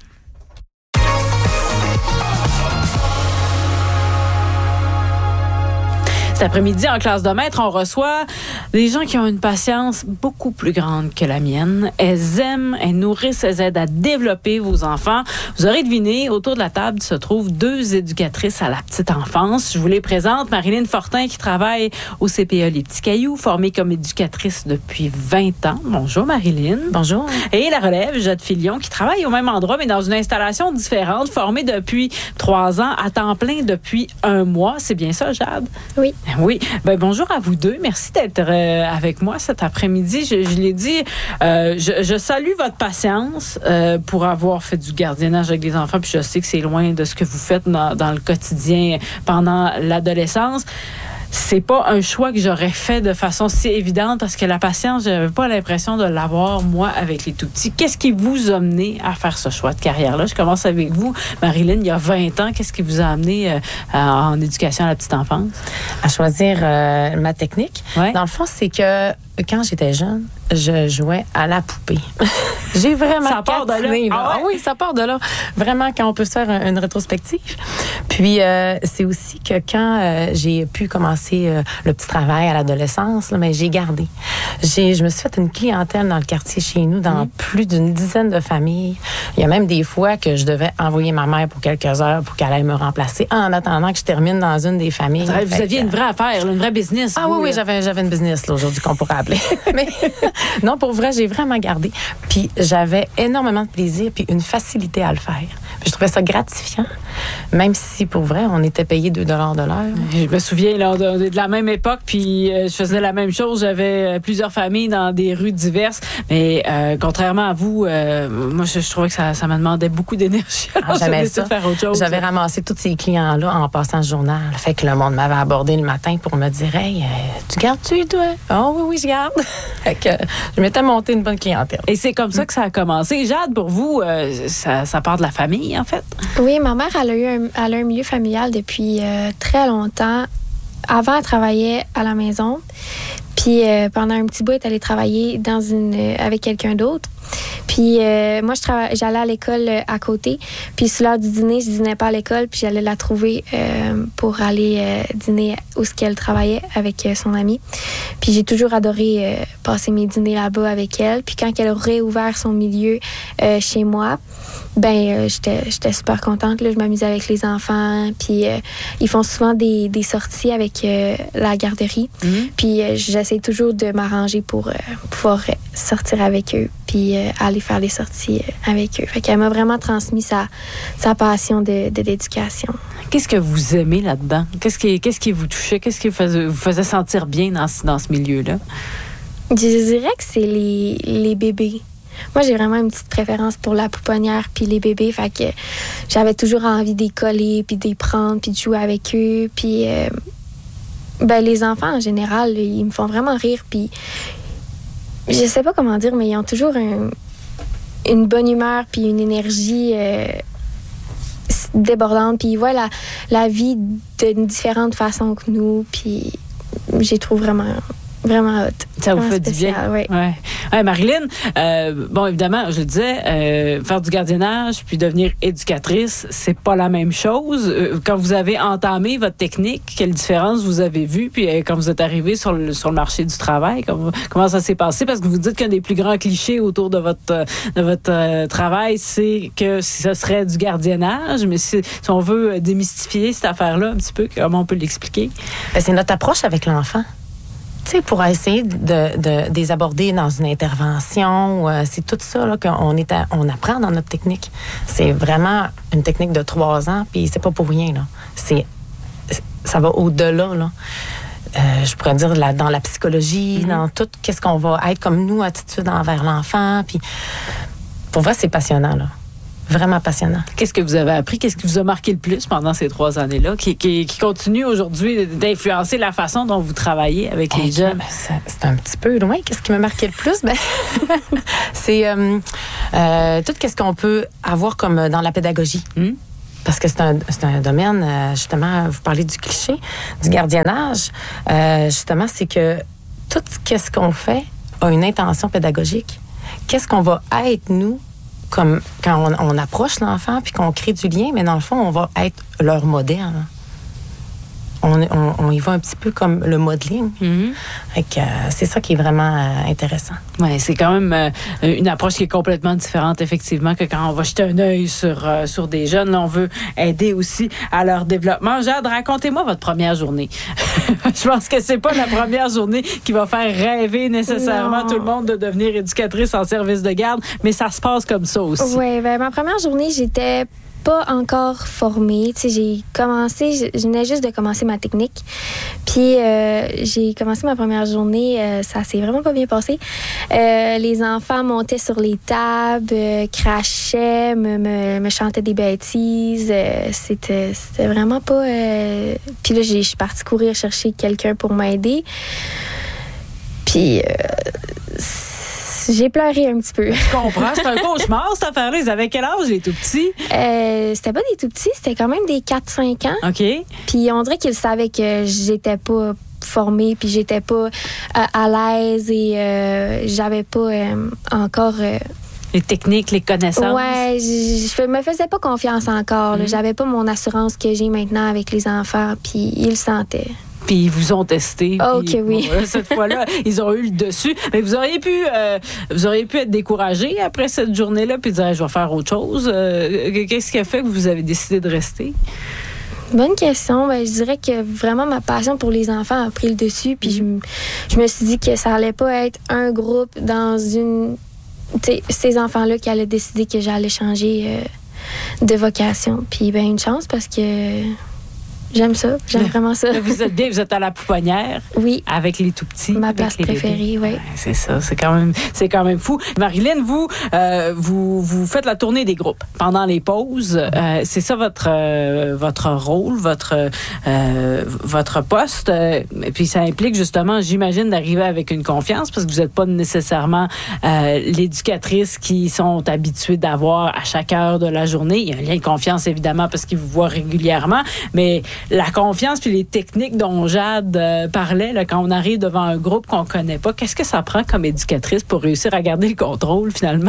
Cet après-midi, en classe de maître, on reçoit des gens qui ont une patience beaucoup plus grande que la mienne. Elles aiment, elles nourrissent, elles aident à développer vos enfants. Vous aurez deviné, autour de la table se trouvent 2 éducatrices à la petite enfance. Je vous les présente. Marilyn Fortin, qui travaille au CPE Les Petits Cailloux, formée comme éducatrice depuis 20 ans. Bonjour, Marilyn. Bonjour. Et la relève, Jade Filion, qui travaille au même endroit, mais dans une installation différente, formée depuis 3 ans, à temps plein depuis 1 mois. C'est bien ça, Jade? Oui. Oui. Ben, bonjour à vous deux. Merci d'être avec moi cet après-midi. Je l'ai dit, je salue votre patience pour avoir fait du gardiennage avec des enfants. Puis je sais que c'est loin de ce que vous faites dans le quotidien pendant l'adolescence. C'est pas un choix que j'aurais fait de façon si évidente parce que la patience, j'avais pas l'impression de l'avoir, moi, avec les tout-petits. Qu'est-ce qui vous a amené à faire ce choix de carrière-là? Je commence avec vous. Marilyn, il y a 20 ans, qu'est-ce qui vous a amené en éducation à la petite enfance? À choisir ma technique. Ouais. Dans le fond, c'est que quand j'étais jeune, je jouais à la poupée. J'ai vraiment ça part de là. Ah oui, ça part de là. Vraiment, quand on peut se faire une rétrospective. Puis, c'est aussi que quand j'ai pu commencer le petit travail à l'adolescence, là, mais j'ai gardé. Je me suis fait une clientèle dans le quartier chez nous, dans plus d'une dizaine de familles. Il y a même des fois que je devais envoyer ma mère pour quelques heures pour qu'elle aille me remplacer en attendant que je termine dans une des familles. Vous aviez une vraie affaire, une vraie business. Ah oui, j'avais une business là, aujourd'hui qu'on pourrait appeler. Mais non, pour vrai, j'ai vraiment gardé. Puis j'avais énormément de plaisir puis une facilité à le faire. Puis je trouvais ça gratifiant, même si pour vrai, on était payé 2 $ de l'heure. Je me souviens, là, on est de la même époque, puis je faisais la même chose. J'avais plusieurs familles dans des rues diverses, mais contrairement à vous, moi, je trouvais que ça me demandait beaucoup d'énergie. J'aimais ça. Faire autre chose. J'avais ramassé tous ces clients-là en passant le journal. Fait que le monde m'avait abordé le matin pour me dire « Hey, tu gardes-tu, toi? » « Oh oui, je garde. » Fait que je m'étais monté une bonne clientèle. Et c'est comme ça que ça a commencé. Jade, pour vous, ça part de la famille, en fait? Oui, ma mère, elle a un milieu familial depuis très longtemps. Avant, elle travaillait à la maison. Puis pendant un petit bout, elle est allée travailler avec quelqu'un d'autre. Puis moi, j'allais à l'école à côté. Puis sur l'heure du dîner, je dînais pas à l'école. Puis j'allais la trouver pour aller dîner où elle travaillait avec son amie. Puis j'ai toujours adoré passer mes dîners là-bas avec elle. Puis quand elle a réouvert son milieu chez moi, j'étais super contente. Là. Je m'amusais avec les enfants. Puis ils font souvent des sorties avec la garderie. Puis j'essaie toujours de m'arranger pour pouvoir sortir avec eux puis aller faire les sorties avec eux. Fait qu'elle m'a vraiment transmis sa passion de l'éducation. Qu'est-ce que vous aimez là-dedans? Qu'est-ce qui vous touchait? Qu'est-ce qui vous faisait sentir bien dans ce milieu-là? Je dirais que c'est les bébés. Moi, j'ai vraiment une petite préférence pour la pouponnière puis les bébés. Fait que j'avais toujours envie d'y coller puis d'y prendre puis de jouer avec eux. Puis les enfants, en général, ils me font vraiment rire. Puis je sais pas comment dire, mais ils ont toujours une bonne humeur puis une énergie débordante. Puis ils voient la vie d'une différente façon que nous. Puis je les trouve vraiment vraiment hot. Ça vous vraiment fait spécial, du bien. Oui. Ouais. Ouais, Marilyn, bon, évidemment, je le disais, faire du gardiennage puis devenir éducatrice, c'est pas la même chose. Quand vous avez entamé votre technique, quelle différence vous avez vue? Puis quand vous êtes arrivé sur le marché du travail, comment ça s'est passé? Parce que vous dites qu'un des plus grands clichés autour de votre travail, c'est que ce serait du gardiennage. Mais si on veut démystifier cette affaire-là un petit peu, comment on peut l'expliquer? Bien, c'est notre approche avec l'enfant. Tu sais, pour essayer de les aborder dans une intervention, c'est tout ça là, on apprend dans notre technique. C'est vraiment une technique de 3 ans, puis c'est pas pour rien. Là. Ça va au-delà. Là. Je pourrais dire dans la psychologie, dans tout, qu'est-ce qu'on va être comme nous, attitude envers l'enfant. Puis, pour vrai, c'est passionnant, là. Vraiment passionnant. Qu'est-ce que vous avez appris? Qu'est-ce qui vous a marqué le plus pendant ces 3 années-là, qui continue aujourd'hui d'influencer la façon dont vous travaillez avec les jeunes? C'est un petit peu loin. Qu'est-ce qui m'a marqué le plus? C'est tout ce qu'on peut avoir comme dans la pédagogie. Parce que c'est un domaine, justement, vous parlez du cliché, du gardiennage. Justement, c'est que tout ce qu'on fait a une intention pédagogique. Qu'est-ce qu'on va être, nous, comme quand on approche l'enfant puis qu'on crée du lien, mais dans le fond, on va être leur modèle. On y va un petit peu comme le modeling. C'est ça qui est vraiment intéressant. Oui, c'est quand même une approche qui est complètement différente, effectivement, que quand on va jeter un œil sur des jeunes. Là, on veut aider aussi à leur développement. Jade, racontez-moi votre première journée. Je pense que c'est pas la première journée qui va faire rêver nécessairement tout le monde de devenir éducatrice en service de garde, mais ça se passe comme ça aussi. Oui, ma première journée, j'étais pas encore formée. Tu sais, je venais juste de commencer ma technique. Puis, j'ai commencé ma première journée, ça s'est vraiment pas bien passé. Les enfants montaient sur les tables, crachaient, me chantaient des bêtises. C'était vraiment pas... Puis là, je suis partie courir chercher quelqu'un pour m'aider. Puis... j'ai pleuré un petit peu. Je comprends. C'est un cauchemar, cette affaire-là. Ils avaient quel âge, les tout-petits? C'était pas des tout-petits. C'était quand même des 4-5 ans. OK. Puis on dirait qu'ils savaient que j'étais pas formée, puis j'étais pas à l'aise et j'avais pas encore... les techniques, les connaissances. Ouais, je me faisais pas confiance encore. Là. J'avais pas mon assurance que j'ai maintenant avec les enfants, puis ils le sentaient. Puis ils vous ont testé. OK, oui. Bon, cette fois-là, ils ont eu le dessus. Mais vous auriez pu être découragé après cette journée-là puis dire, je vais faire autre chose. Qu'est-ce qui a fait que vous avez décidé de rester? Bonne question. Je dirais que vraiment ma passion pour les enfants a pris le dessus. Puis je me suis dit que ça allait pas être un groupe dans une... T'sais, ces enfants-là qui allaient décider que j'allais changer de vocation. Puis une chance parce que... J'aime ça. J'aime vraiment ça. Vous êtes bien, vous êtes à la pouponnière. Oui. Avec les tout-petits. Ma place préférée, oui. C'est ça. C'est quand même fou. Marilyn, vous faites la tournée des groupes pendant les pauses. C'est ça votre rôle, votre poste. Et puis ça implique justement, j'imagine, d'arriver avec une confiance parce que vous n'êtes pas nécessairement l'éducatrice qui sont habitués d'avoir à chaque heure de la journée. Il y a un lien de confiance, évidemment, parce qu'ils vous voient régulièrement. Mais la confiance puis les techniques dont Jade parlait, là, quand on arrive devant un groupe qu'on connaît pas, qu'est-ce que ça prend comme éducatrice pour réussir à garder le contrôle, finalement?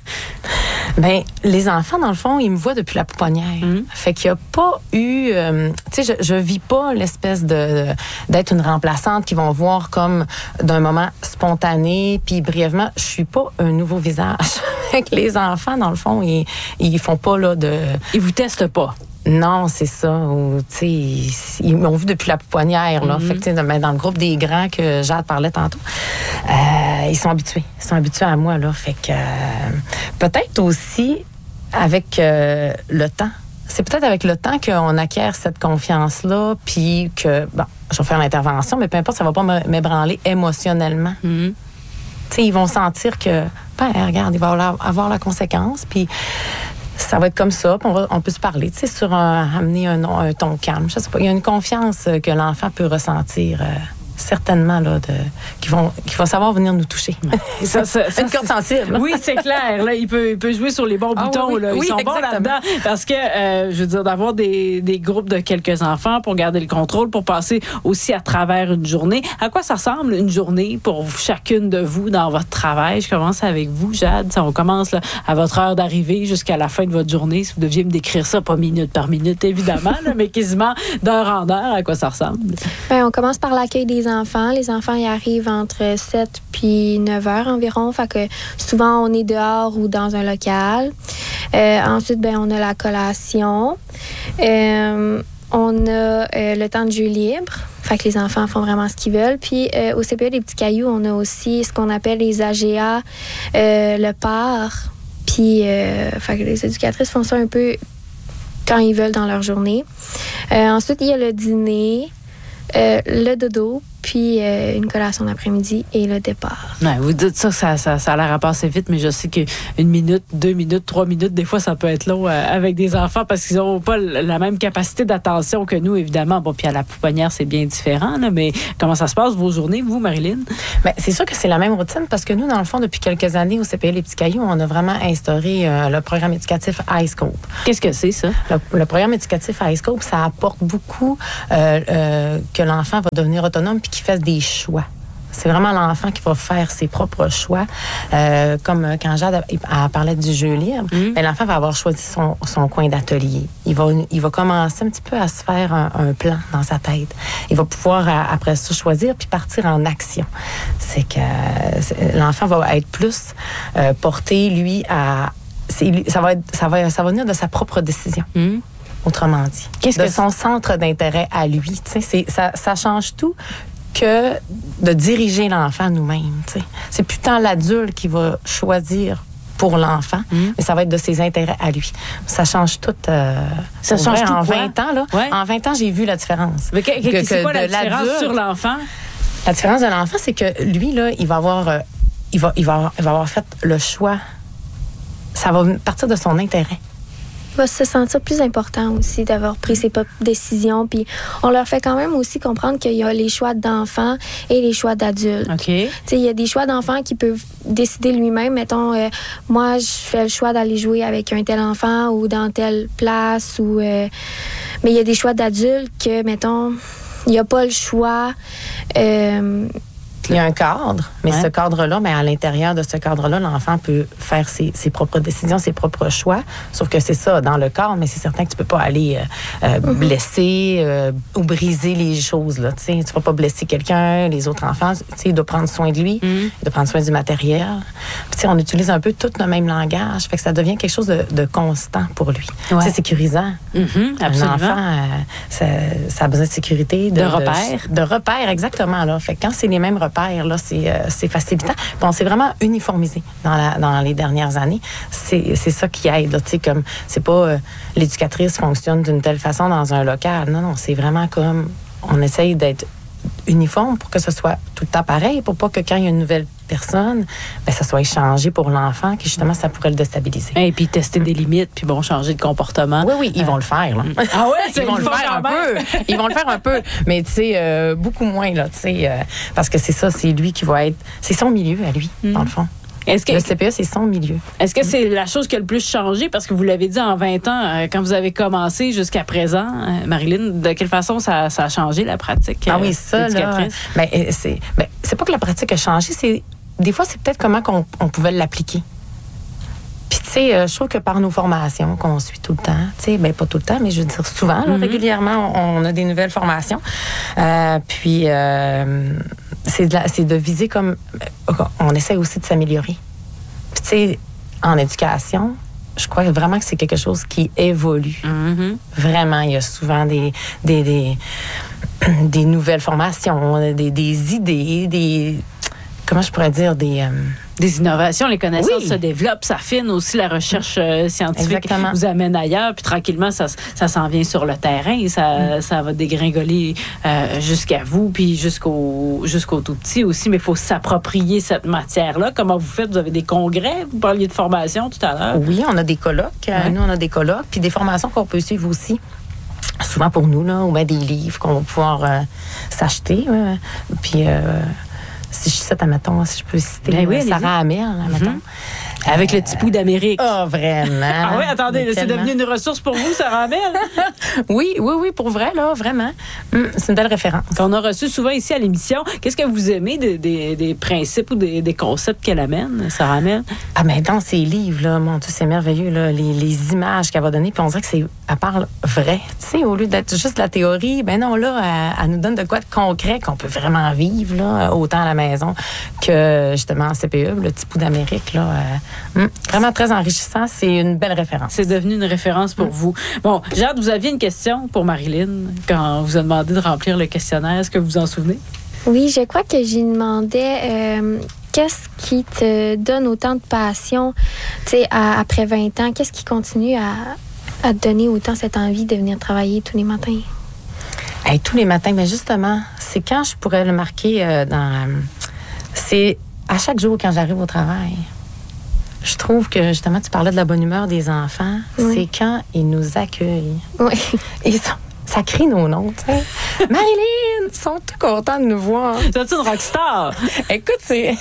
Bien, les enfants, dans le fond, ils me voient depuis la pouponnière. Fait qu'il n'y a pas eu... tu sais, je vis pas l'espèce d'être une remplaçante qu'ils vont voir comme d'un moment spontané, puis brièvement, je suis pas un nouveau visage. Fait que les enfants, dans le fond, ils font pas là de... Ils vous testent pas? Non, c'est ça. Ils m'ont vu depuis la pouponnière. Là. Fait que, dans le groupe des grands que Jade parlait tantôt, ils sont habitués. Ils sont habitués à moi. Là. Fait que peut-être aussi avec le temps. C'est peut-être avec le temps qu'on acquiert cette confiance-là, puis que, je vais faire l'intervention, mais peu importe, ça va pas m'ébranler émotionnellement. Ils vont sentir que, regarde, il va avoir la conséquence, puis ça va être comme ça, puis on peut se parler, amener un ton calme. Je sais pas, il y a une confiance que l'enfant peut ressentir certainement là, qui vont savoir venir nous toucher. C'est une corde sensible. Oui, c'est clair. Là, il peut jouer sur les bons boutons. Oui, là. Ils sont bons là-dedans. Parce que, je veux dire, d'avoir des groupes de quelques enfants pour garder le contrôle, pour passer aussi à travers une journée. À quoi ça ressemble une journée pour chacune de vous dans votre travail? Je commence avec vous, Jade. On commence là, à votre heure d'arrivée jusqu'à la fin de votre journée. Si vous deviez me décrire ça, pas minute par minute, évidemment, là, mais quasiment d'heure en heure, à quoi ça ressemble? Bien, on commence par l'accueil des enfants. Les enfants y arrivent entre 7 puis 9 heures environ. Fait que souvent, on est dehors ou dans un local. Ensuite, ben, on a la collation. On a le temps de jeu libre. Fait que les enfants font vraiment ce qu'ils veulent. Puis au CPE des Petits Cailloux, on a aussi ce qu'on appelle les AGA, le PAR. Puis fait que les éducatrices font ça un peu quand ils veulent dans leur journée. Ensuite, il y a le dîner, le dodo, puis une collation d'après-midi et le départ. Ouais, vous dites ça a l'air à passer vite, mais je sais qu'une minute, 2 minutes, 3 minutes, des fois, ça peut être long avec des enfants parce qu'ils n'ont pas la même capacité d'attention que nous, évidemment. Bon, puis à la pouponnière, c'est bien différent, là, mais comment ça se passe, vos journées, vous, Marilyn? Bien, c'est sûr que c'est la même routine parce que nous, dans le fond, depuis quelques années, au CPE Les Petits Cailloux, on a vraiment instauré le programme éducatif iScope. Qu'est-ce que c'est, ça? Le programme éducatif iScope, ça apporte beaucoup que l'enfant va devenir autonome puis qu'il fasse des choix. C'est vraiment l'enfant qui va faire ses propres choix. Comme quand Jade parlait du jeu libre, bien, l'enfant va avoir choisi son coin d'atelier. Il va commencer un petit peu à se faire un plan dans sa tête. Il va pouvoir, après ça, choisir puis partir en action. C'est que l'enfant va être plus porté, lui, à... Ça va venir de sa propre décision. Autrement dit. De son centre d'intérêt à lui. Ça change tout que de diriger l'enfant nous-mêmes. T'sais. C'est plus tant l'adulte qui va choisir pour l'enfant, mais ça va être de ses intérêts à lui. Ça change tout. Ça change tout en quoi? 20 ans, là. Ouais. En 20 ans, j'ai vu la différence. Mais c'est quoi la différence sur l'enfant? La différence de l'enfant, c'est que lui, là, il va avoir fait le choix. Ça va partir de son intérêt. Il va se sentir plus important aussi d'avoir pris ses propres décisions. Puis on leur fait quand même aussi comprendre qu'il y a les choix d'enfants et les choix d'adultes. Okay. Il y a des choix d'enfants qui peuvent décider lui-même. Mettons, moi, je fais le choix d'aller jouer avec un tel enfant ou dans telle place. Mais il y a des choix d'adultes que, mettons, il n'y a pas le choix. Il y a un cadre, mais ce cadre-là, mais à l'intérieur de ce cadre-là, l'enfant peut faire ses propres décisions, ses propres choix. Sauf que c'est ça, dans le cadre, mais c'est certain que tu peux pas aller blesser ou briser les choses. Là, tu vas pas blesser quelqu'un, les autres enfants. Il doit prendre soin de lui, il doit prendre soin du matériel. Puis, on utilise un peu tout le même langage, fait que ça devient quelque chose de constant pour lui. Ouais. C'est sécurisant. Absolument. Un enfant, ça a besoin de sécurité. De repères. De repères, exactement. Là. Fait que quand c'est les mêmes repères, là, c'est facilitant. Puis on s'est vraiment uniformisé dans les dernières années. C'est ça qui aide. Là, comme c'est pas l'éducatrice fonctionne d'une telle façon dans un local. Non, c'est vraiment comme on essaye d'être uniforme pour que ce soit tout le temps pareil, pour pas que quand il y a une nouvelle personne, bien, ça soit échangé pour l'enfant, que justement, ça pourrait le déstabiliser. Et puis tester des limites, puis bon, changer de comportement. Oui, ils vont le faire. Là. Ah ouais, ils vont le faire un peu. Ils vont le faire un peu, mais tu sais, beaucoup moins, là, tu sais, parce que c'est ça, c'est lui qui va être... C'est son milieu à lui, dans le fond. Le CPE, c'est son milieu. Est-ce que c'est la chose qui a le plus changé? Parce que vous l'avez dit en 20 ans, quand vous avez commencé jusqu'à présent, Marilyn, de quelle façon ça a changé la pratique? Ah oui, ça, là. C'est pas que la pratique a changé, c'est des fois, c'est peut-être comment on pouvait l'appliquer. Puis, tu sais, je trouve que par nos formations qu'on suit tout le temps, tu sais, bien, pas tout le temps, mais je veux dire souvent, là, régulièrement, on a des nouvelles formations. Puis, c'est de viser comme... On essaie aussi de s'améliorer. Puis, tu sais, en éducation, je crois vraiment que c'est quelque chose qui évolue. Vraiment, il y a souvent des nouvelles formations, des idées, comment je pourrais dire, des innovations, les connaissances se développent, s'affinent aussi, la recherche scientifique vous amène ailleurs, puis tranquillement, ça s'en vient sur le terrain, et ça va dégringoler jusqu'à vous, puis jusqu'au tout petit aussi, mais il faut s'approprier cette matière-là. Comment vous faites? Vous avez des congrès? Vous parliez de formation tout à l'heure. Oui, on a des colloques. Nous, on a des colloques, puis des formations qu'on peut suivre aussi souvent pour nous, là, ou bien des livres qu'on va pouvoir s'acheter. Puis, si je cite, admettons, si je peux citer Sarah Hamel, admettons. Avec le petit pouls d'Amérique. Ah, vraiment. Ah oui, attendez, c'est devenu une ressource pour vous, Sarah Hamel? Oui, pour vrai, là, vraiment. C'est une belle référence. Qu'on a reçu souvent ici à l'émission. Qu'est-ce que vous aimez des principes ou des concepts qu'elle amène, Sarah Hamel? Ah, mais dans ses livres, là, mon Dieu, c'est merveilleux, là, les images qu'elle va donner, puis on dirait que elle parle vrai. Tu sais, au lieu d'être juste de la théorie, ben non, là, elle nous donne de quoi de concret qu'on peut vraiment vivre, là, autant à la maison que, justement, en CPE, le petit pouls d'Amérique, là. Vraiment très enrichissant. C'est une belle référence. C'est devenu une référence pour vous. Bon, Jade, vous aviez une question pour Marilyn quand on vous a demandé de remplir le questionnaire. Est-ce que vous vous en souvenez? Oui, je crois que j'y demandais qu'est-ce qui te donne autant de passion, tu sais, après 20 ans? Qu'est-ce qui continue à te donner autant cette envie de venir travailler tous les matins? Tous les matins, mais justement, c'est quand je pourrais le marquer c'est à chaque jour quand j'arrive au travail. Je trouve que, justement, tu parlais de la bonne humeur des enfants. Oui. C'est quand ils nous accueillent. Oui. Et ça crie nos noms, tu sais. Marilyn, ils sont tout contents de nous voir. C'est une rockstar. Écoute, c'est...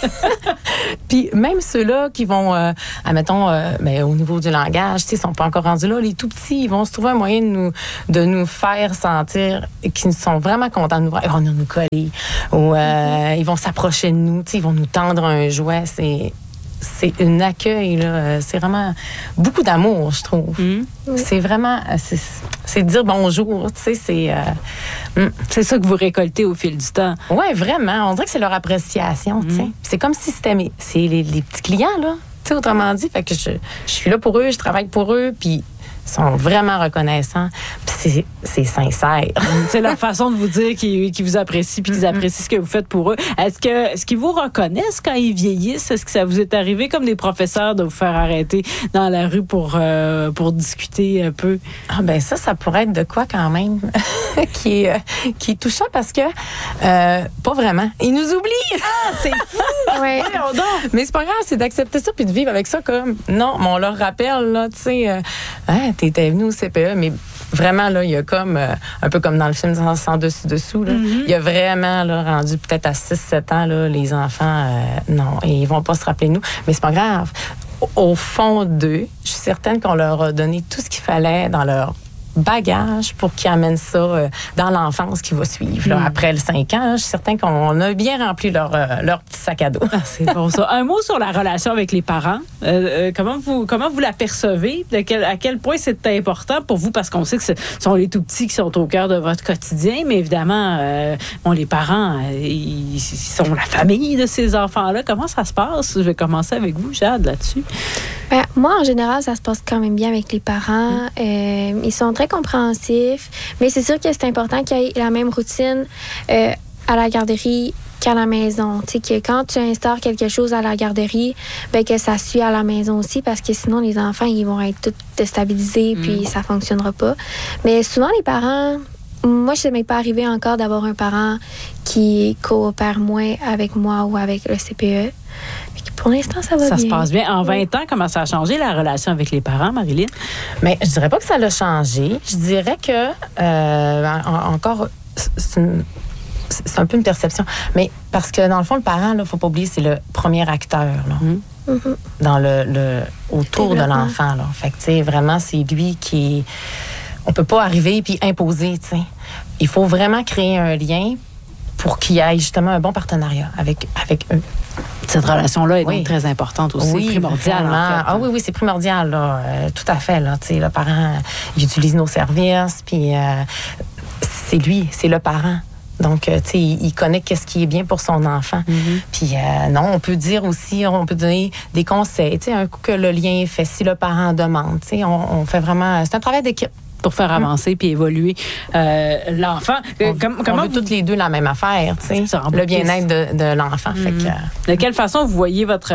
Puis même ceux-là qui vont, admettons, au niveau du langage, tu sais, ils sont pas encore rendus là. Les tout petits, ils vont se trouver un moyen de nous faire sentir qu'ils sont vraiment contents de nous voir. Ils vont nous coller. Ou ils vont s'approcher de nous, tu sais, ils vont nous tendre un jouet. C'est un accueil, là. C'est vraiment beaucoup d'amour, je trouve. C'est vraiment... C'est dire bonjour, tu sais, c'est ça que vous récoltez au fil du temps. Oui, vraiment. On dirait que c'est leur appréciation, tu sais. C'est comme si c'était c'est les petits clients, là. Tu sais, autrement dit, fait que je suis là pour eux, je travaille pour eux, puis ils sont vraiment reconnaissants. Puis c'est sincère. C'est leur façon de vous dire qu'ils vous apprécient puis qu'ils apprécient ce que vous faites pour eux. Est-ce qu'ils vous reconnaissent quand ils vieillissent? Est-ce que ça vous est arrivé comme des professeurs de vous faire arrêter dans la rue pour discuter un peu? Ah ben ça pourrait être de quoi quand même qui est touchant parce que pas vraiment. Ils nous oublient. Ah, c'est fou! Ouais. Mais c'est pas grave, c'est d'accepter ça puis de vivre avec ça comme non, mais on leur rappelle là, tu sais t'étais venu au CPE, mais vraiment, là, il y a comme, un peu comme dans le film Sans dessus-dessous, là, il y a vraiment, là, rendu peut-être à 6-7 ans, là, les enfants, non, et ils vont pas se rappeler de nous. Mais c'est pas grave. Au fond d'eux, je suis certaine qu'on leur a donné tout ce qu'il fallait dans leur bagage pour qu'ils amènent ça dans l'enfance qui va suivre. Là. Après le 5 ans, je suis certaine qu'on a bien rempli leur petit sac à dos. Ah, c'est bon ça. Un mot sur la relation avec les parents. Comment vous la percevez? À quel point c'est important pour vous? Parce qu'on sait que ce sont les tout-petits qui sont au cœur de votre quotidien, mais évidemment, les parents, ils sont la famille de ces enfants-là. Comment ça se passe? Je vais commencer avec vous, Jade, là-dessus. Ben, moi, en général, ça se passe quand même bien avec les parents. Ils sont très compréhensifs, mais c'est sûr que c'est important qu'il y ait la même routine à la garderie qu'à la maison. Tu sais, que quand tu instaures quelque chose à la garderie, ben que ça suit à la maison aussi, parce que sinon, les enfants, ils vont être tous déstabilisés, puis ça fonctionnera pas. Mais souvent, les parents... Moi, je ne m'est pas arrivé encore d'avoir un parent qui coopère moins avec moi ou avec le CPE. Pour l'instant, ça va bien. Ça se passe bien. En 20 ans, comment ça a changé la relation avec les parents, Marilyn? Mais je dirais pas que ça l'a changé. Je dirais que encore, c'est un peu une perception. Mais parce que dans le fond, le parent, il faut pas oublier, c'est le premier acteur là, dans autour de l'enfant. Là. Fait que tu sais, vraiment, c'est lui qui... On peut pas arriver puis imposer, tu sais. Il faut vraiment créer un lien pour qu'il y ait justement un bon partenariat avec eux. Cette relation-là est donc très importante aussi, primordiale. En fait. Ah oui, c'est primordial, là. Tout à fait, là. Tu sais, le parent, il utilise nos services, puis c'est lui, c'est le parent. Donc, tu sais, il connaît qu'est-ce qui est bien pour son enfant. Puis, non, on peut dire aussi, on peut donner des conseils. Tu sais, un coup que le lien est fait, si le parent demande, tu sais, on fait vraiment... C'est un travail d'équipe. Pour faire avancer puis évoluer l'enfant. Comment veut toutes les deux la même affaire, tu sais, le bien-être de l'enfant. Fait que, de quelle façon vous voyez votre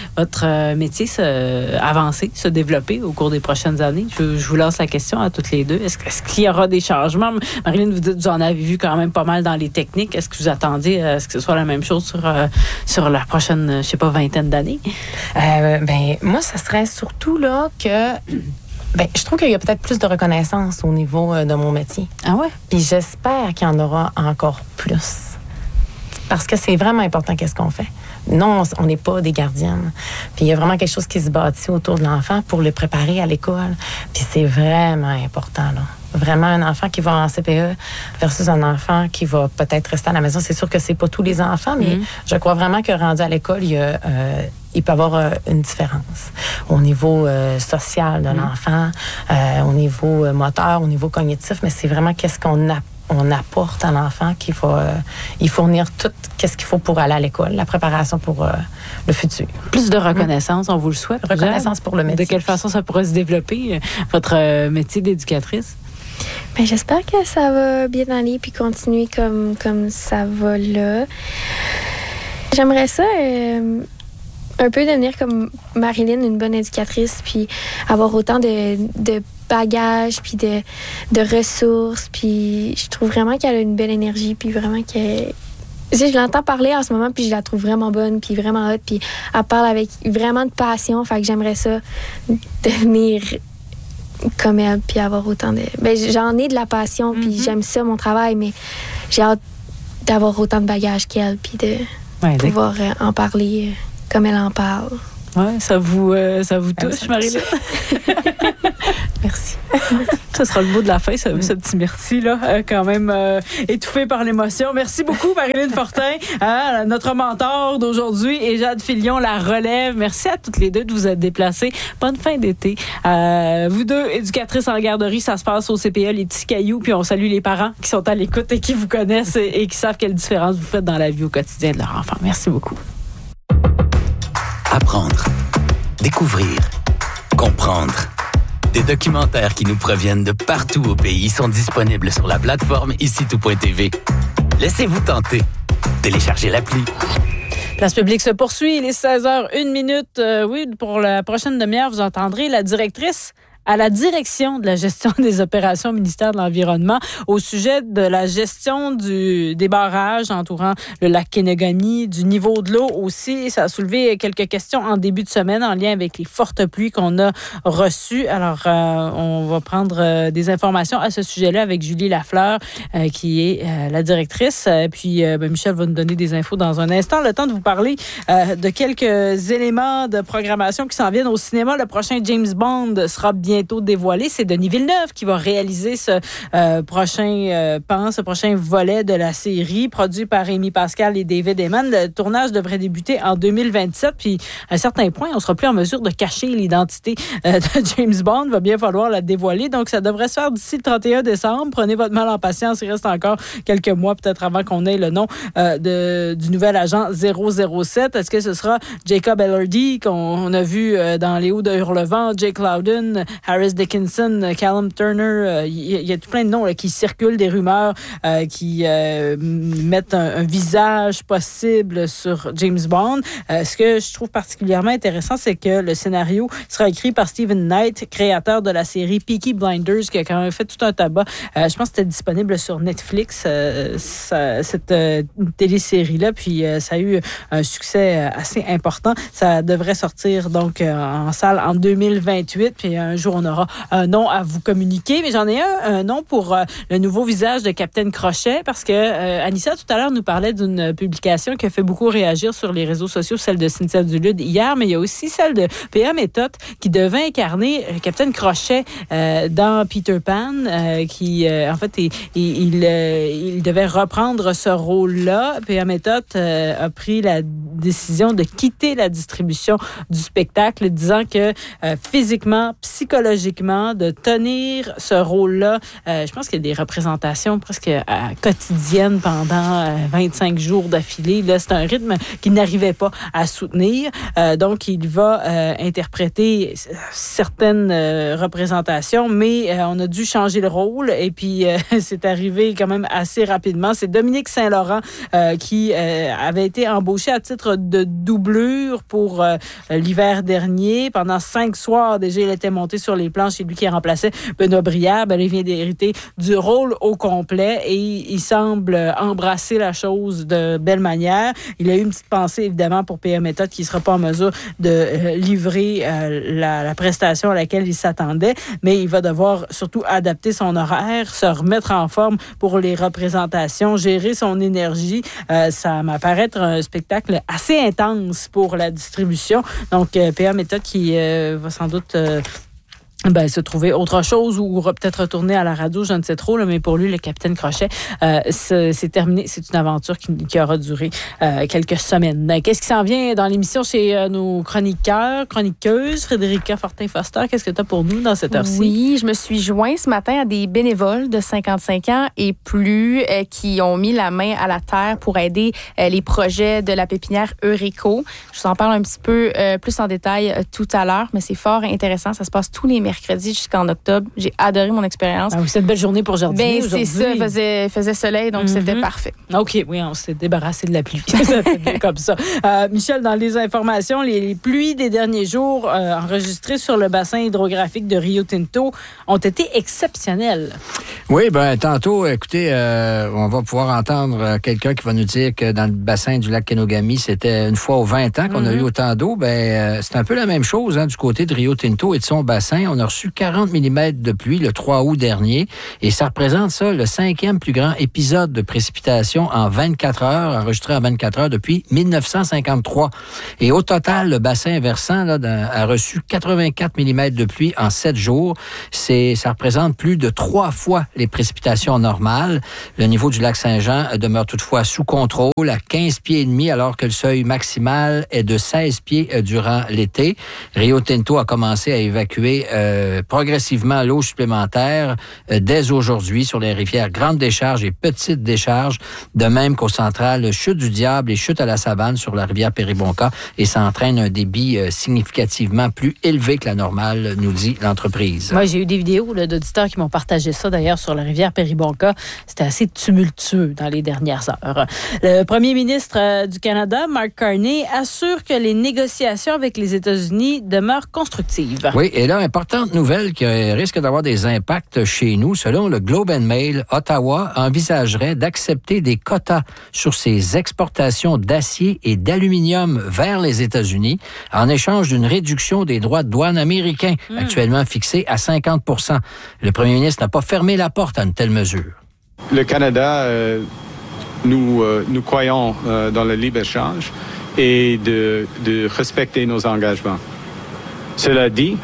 métier avancer, se développer au cours des prochaines années? Je vous lance la question à toutes les deux. Est-ce qu'il y aura des changements? Marilyn, vous dites que vous en avez vu quand même pas mal dans les techniques. Est-ce que vous attendiez à ce que ce soit la même chose sur la prochaine, je sais pas, vingtaine d'années? Moi, ça serait surtout là que Bien, je trouve qu'il y a peut-être plus de reconnaissance au niveau de mon métier. Ah ouais? Puis j'espère qu'il y en aura encore plus. Parce que c'est vraiment important qu'est-ce qu'on fait. Non, on n'est pas des gardiennes. Puis il y a vraiment quelque chose qui se bâtit autour de l'enfant pour le préparer à l'école. Puis c'est vraiment important, là. Vraiment, un enfant qui va en CPE versus un enfant qui va peut-être rester à la maison. C'est sûr que c'est pas tous les enfants, mais je crois vraiment que rendu à l'école, il peut y avoir une différence au niveau social de l'enfant, au niveau moteur, au niveau cognitif, mais c'est vraiment qu'est-ce qu'on apporte à l'enfant qui va y fournir tout qu'est-ce qu'il faut pour aller à l'école, la préparation pour le futur. Plus de reconnaissance, on vous le souhaite. Reconnaissance pour le métier. De quelle façon ça pourrait se développer, votre métier d'éducatrice? Ben, j'espère que ça va bien aller puis continuer comme ça va là. J'aimerais ça un peu devenir comme Marilyn, une bonne éducatrice, puis avoir autant de bagages, puis de ressources, puis je trouve vraiment qu'elle a une belle énergie, puis vraiment que... Je l'entends parler en ce moment, puis je la trouve vraiment bonne, puis vraiment hot, puis elle parle avec vraiment de passion, fait que j'aimerais ça devenir comme elle, puis avoir autant de... Ben, j'en ai de la passion, puis j'aime ça, mon travail, mais j'ai hâte d'avoir autant de bagages qu'elle, puis de pouvoir en parler comme elle en parle. Oui, ça vous touche, Marilyn? Merci. Ça sera le mot de la fin, ce petit merci, là, quand même étouffé par l'émotion. Merci beaucoup, Marilyn Fortin, notre mentor d'aujourd'hui, et Jade Filion, la relève. Merci à toutes les deux de vous être déplacées. Bonne fin d'été. Vous deux, éducatrices en garderie, ça se passe au CPE, les petits cailloux, puis on salue les parents qui sont à l'écoute et qui vous connaissent et qui savent quelle différence vous faites dans la vie au quotidien de leur enfant. Merci beaucoup. Apprendre, découvrir, comprendre. Des documentaires qui nous proviennent de partout au pays sont disponibles sur la plateforme icitout.tv. Laissez-vous tenter. Téléchargez l'appli. Place publique se poursuit. Il est 16h01. Oui, pour la prochaine demi-heure, vous entendrez la directrice à la direction de la gestion des opérations au ministère de l'Environnement au sujet de la gestion des barrages entourant le lac Kenegami, du niveau de l'eau aussi. Ça a soulevé quelques questions en début de semaine en lien avec les fortes pluies qu'on a reçues. Alors, on va prendre des informations à ce sujet-là avec Julie Lafleur, qui est la directrice. Puis, Michel va nous donner des infos dans un instant. Le temps de vous parler de quelques éléments de programmation qui s'en viennent au cinéma. Le prochain James Bond sera bientôt dévoilé. C'est Denis Villeneuve qui va réaliser ce prochain volet de la série, produit par Amy Pascal et David Heyman. Le tournage devrait débuter en 2027, puis à un certain point, on sera plus en mesure de cacher l'identité de James Bond. Il va bien falloir la dévoiler, donc ça devrait se faire d'ici le 31 décembre. Prenez votre mal en patience, il reste encore quelques mois peut-être avant qu'on ait le nom du nouvel agent 007. Est-ce que ce sera Jacob Elordi qu'on a vu dans Les Hauts de Hurlevent, Jake Loudon, Harris Dickinson, Callum Turner, il y a tout plein de noms là, qui circulent, des rumeurs qui mettent un visage possible sur James Bond. Ce que je trouve particulièrement intéressant, c'est que le scénario sera écrit par Stephen Knight, créateur de la série Peaky Blinders, qui a quand même fait tout un tabac. Je pense que c'était disponible sur Netflix, cette télésérie-là, puis ça a eu un succès assez important. Ça devrait sortir donc en salle en 2028, puis un jour, on aura un nom à vous communiquer. Mais j'en ai un nom pour le nouveau visage de Capitaine Crochet, parce que Anissa, tout à l'heure, nous parlait d'une publication qui a fait beaucoup réagir sur les réseaux sociaux, celle de Cynthia Dulude hier, mais il y a aussi celle de P.A. Méthode qui devait incarner Capitaine Crochet dans Peter Pan, qui, en fait, il devait reprendre ce rôle-là. P.A. Méthode a pris la décision de quitter la distribution du spectacle, disant que physiquement, psychologiquement, de tenir ce rôle-là. Je pense qu'il y a des représentations presque quotidiennes pendant 25 jours d'affilée. Là, c'est un rythme qu'il n'arrivait pas à soutenir. Donc, il va interpréter certaines représentations, mais on a dû changer le rôle et puis c'est arrivé quand même assez rapidement. C'est Dominique Saint-Laurent qui avait été embauché à titre mesure de doublure pour l'hiver dernier. Pendant 5 soirs, déjà, il était monté sur les planches. C'est lui qui remplaçait Benoît Brière. Il vient d'hériter du rôle au complet et il semble embrasser la chose de belle manière. Il a eu une petite pensée, évidemment, pour PM Méthode qui ne sera pas en mesure de livrer la prestation à laquelle il s'attendait, mais il va devoir surtout adapter son horaire, se remettre en forme pour les représentations, gérer son énergie. Ça m'apparaît être un spectacle assez intense pour la distribution. Donc, PM Méthode qui va sans doute... se trouver autre chose ou peut-être retourner à la radio, je ne sais trop, là, mais pour lui, le Capitaine Crochet, c'est terminé. C'est une aventure qui aura duré quelques semaines. Qu'est-ce qui s'en vient dans l'émission chez nos chroniqueuses? Frédérica Fortin-Foster, qu'est-ce que tu as pour nous dans cette heure-ci? Oui, je me suis joint ce matin à des bénévoles de 55 ans et plus qui ont mis la main à la terre pour aider les projets de la pépinière Eureco. Je vous en parle un petit peu plus en détail tout à l'heure, mais c'est fort intéressant. Ça se passe tous les mercredi jusqu'en octobre. J'ai adoré mon expérience. Ah oui, c'est une belle journée pour jardiner aujourd'hui. C'est ça, faisait soleil, donc c'était parfait. OK, oui, on s'est débarrassé de la pluie. Ça fait bien comme ça. Michel, dans les informations, les pluies des derniers jours enregistrées sur le bassin hydrographique de Rio Tinto ont été exceptionnelles. Oui, tantôt, écoutez, on va pouvoir entendre quelqu'un qui va nous dire que dans le bassin du lac Kenogami, c'était une fois aux 20 ans qu'on a eu autant d'eau. C'est un peu la même chose du côté de Rio Tinto et de son bassin. On a reçu 40 mm de pluie le 3 août dernier et ça représente le 5e plus grand épisode de précipitation en 24 heures, enregistré en 24 heures depuis 1953. Et au total, le bassin versant a reçu 84 mm de pluie en 7 jours. Ça représente plus de 3 fois les précipitations normales. Le niveau du lac Saint-Jean demeure toutefois sous contrôle à 15 pieds et demi alors que le seuil maximal est de 16 pieds durant l'été. Rio Tinto a commencé à évacuer progressivement l'eau supplémentaire dès aujourd'hui sur les rivières Grande Décharge et Petite Décharge, de même qu'aux centrales Chute du Diable et Chute à la Savane sur la rivière Péribonka, et ça entraîne un débit significativement plus élevé que la normale, nous dit l'entreprise. Moi, j'ai eu des vidéos d'auditeurs qui m'ont partagé ça d'ailleurs sur la rivière Péribonka. C'était assez tumultueux dans les dernières heures. Le premier ministre du Canada, Mark Carney, assure que les négociations avec les États-Unis demeurent constructives. Oui, et là, importante nouvelle qui risque d'avoir des impacts chez nous. Selon le Globe and Mail, Ottawa envisagerait d'accepter des quotas sur ses exportations d'acier et d'aluminium vers les États-Unis en échange d'une réduction des droits de douane américains, actuellement fixés à 50 %. Le premier ministre n'a pas fermé la porte à une telle mesure. Le Canada, nous croyons dans le libre-échange et de respecter nos engagements. Cela dit,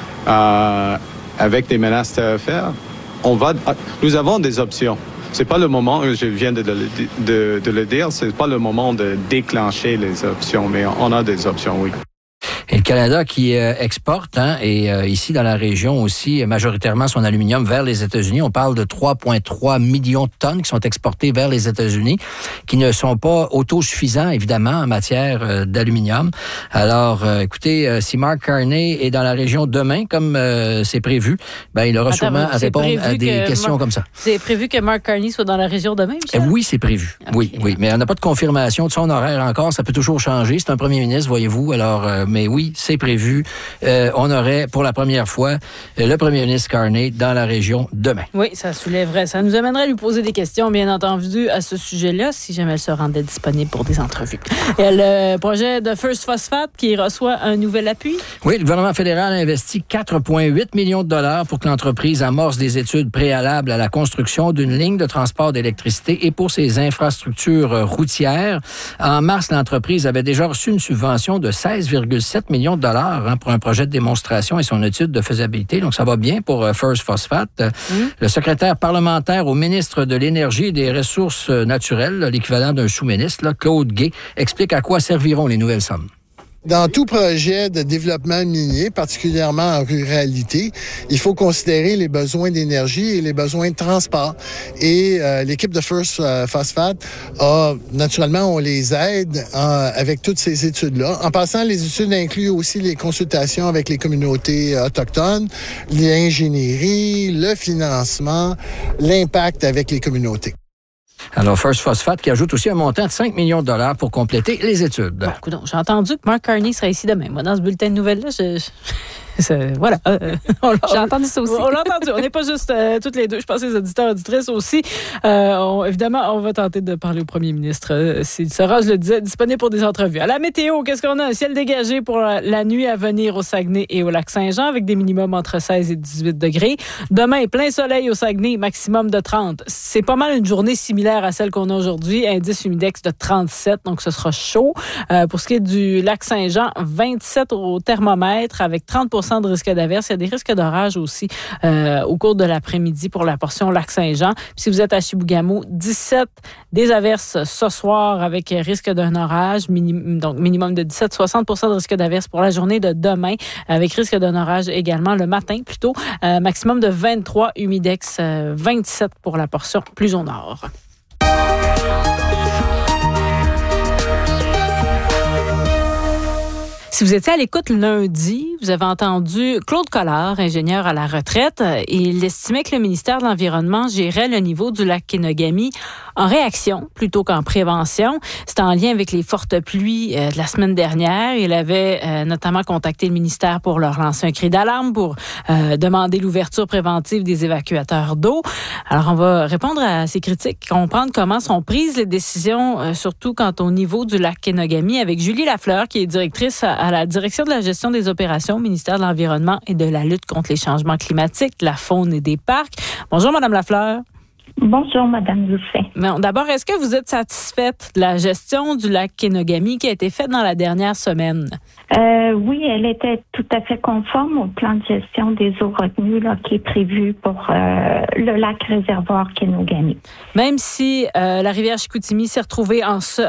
avec des menaces tarifaires, nous avons des options. C'est pas le moment, je viens de le dire, c'est pas le moment de déclencher les options, mais on a des options, oui. Et le Canada qui exporte, et ici dans la région aussi, majoritairement son aluminium vers les États-Unis. On parle de 3,3 millions de tonnes qui sont exportées vers les États-Unis, qui ne sont pas autosuffisants, évidemment, en matière d'aluminium. Alors, écoutez, si Mark Carney est dans la région demain, comme c'est prévu, il aura sûrement à répondre à des questions comme ça. C'est prévu que Mark Carney soit dans la région demain, Michel? Oui, c'est prévu. Okay. Oui. Mais on n'a pas de confirmation de son horaire encore. Ça peut toujours changer. C'est un premier ministre, voyez-vous. Alors, mais oui, c'est prévu. On aurait, pour la première fois, le premier ministre Carney dans la région demain. Oui, ça soulèverait. Ça nous amènerait à lui poser des questions, bien entendu, à ce sujet-là, si jamais elle se rendait disponible pour des entrevues. Et le projet de First Phosphate qui reçoit un nouvel appui? Oui, le gouvernement fédéral a investi 4,8 millions de dollars pour que l'entreprise amorce des études préalables à la construction d'une ligne de transport d'électricité et pour ses infrastructures routières. En mars, l'entreprise avait déjà reçu une subvention de 16,7 millions de dollars pour un projet de démonstration et son étude de faisabilité. Donc, ça va bien pour First Phosphate. Le secrétaire parlementaire au ministre de l'Énergie et des Ressources naturelles, l'équivalent d'un sous-ministre, Claude Gay, explique à quoi serviront les nouvelles sommes. Dans tout projet de développement minier, particulièrement en ruralité, il faut considérer les besoins d'énergie et les besoins de transport. Et l'équipe de First Phosphate naturellement, on les aide avec toutes ces études-là. En passant, les études incluent aussi les consultations avec les communautés autochtones, l'ingénierie, le financement, l'impact avec les communautés. Alors, First Phosphate qui ajoute aussi un montant de 5 millions de dollars pour compléter les études. Bon, écoute, j'ai entendu que Mark Carney serait ici demain. Moi, dans ce bulletin de nouvelles-là, voilà. J'ai entendu ça aussi. On l'a entendu. On n'est pas juste toutes les deux. Je pense que les auditeurs et auditrices aussi. Évidemment, on va tenter de parler au premier ministre. S'il sera, je le disais, disponible pour des entrevues. À la météo, qu'est-ce qu'on a? Un ciel dégagé pour la nuit à venir au Saguenay et au Lac-Saint-Jean avec des minimums entre 16 et 18 degrés. Demain, plein soleil au Saguenay, maximum de 30. C'est pas mal une journée similaire à celle qu'on a aujourd'hui. Indice humidex de 37, donc ce sera chaud. Pour ce qui est du Lac-Saint-Jean, 27 au thermomètre avec 30% de risque d'averse. Il y a des risques d'orage aussi au cours de l'après-midi pour la portion Lac-Saint-Jean. Puis si vous êtes à Chibougamau, 17 des averses ce soir avec risque d'un orage, donc minimum de 17, 60% de risque d'averse pour la journée de demain avec risque d'un orage également le matin plutôt. Maximum de 23, humidex 27 pour la portion plus au nord. Si vous étiez à l'écoute lundi, vous avez entendu Claude Collard, ingénieur à la retraite. Il estimait que le ministère de l'Environnement gérait le niveau du lac Kenogami en réaction plutôt qu'en prévention. C'était en lien avec les fortes pluies de la semaine dernière. Il avait notamment contacté le ministère pour leur lancer un cri d'alarme, pour demander l'ouverture préventive des évacuateurs d'eau. Alors, on va répondre à ces critiques, comprendre comment sont prises les décisions, surtout quant au niveau du lac Kenogami, avec Julie Lafleur, qui est directrice à la direction de la gestion des opérations au ministère de l'Environnement et de la lutte contre les changements climatiques, la faune et des parcs. Bonjour, Madame Lafleur. Bonjour, Madame Doucet. D'abord, est-ce que vous êtes satisfaite de la gestion du lac Kenogami qui a été faite dans la dernière semaine? Oui, elle était tout à fait conforme au plan de gestion des eaux retenues qui est prévu pour le lac réservoir Kenogami. Même si la rivière Chicoutimi s'est retrouvée en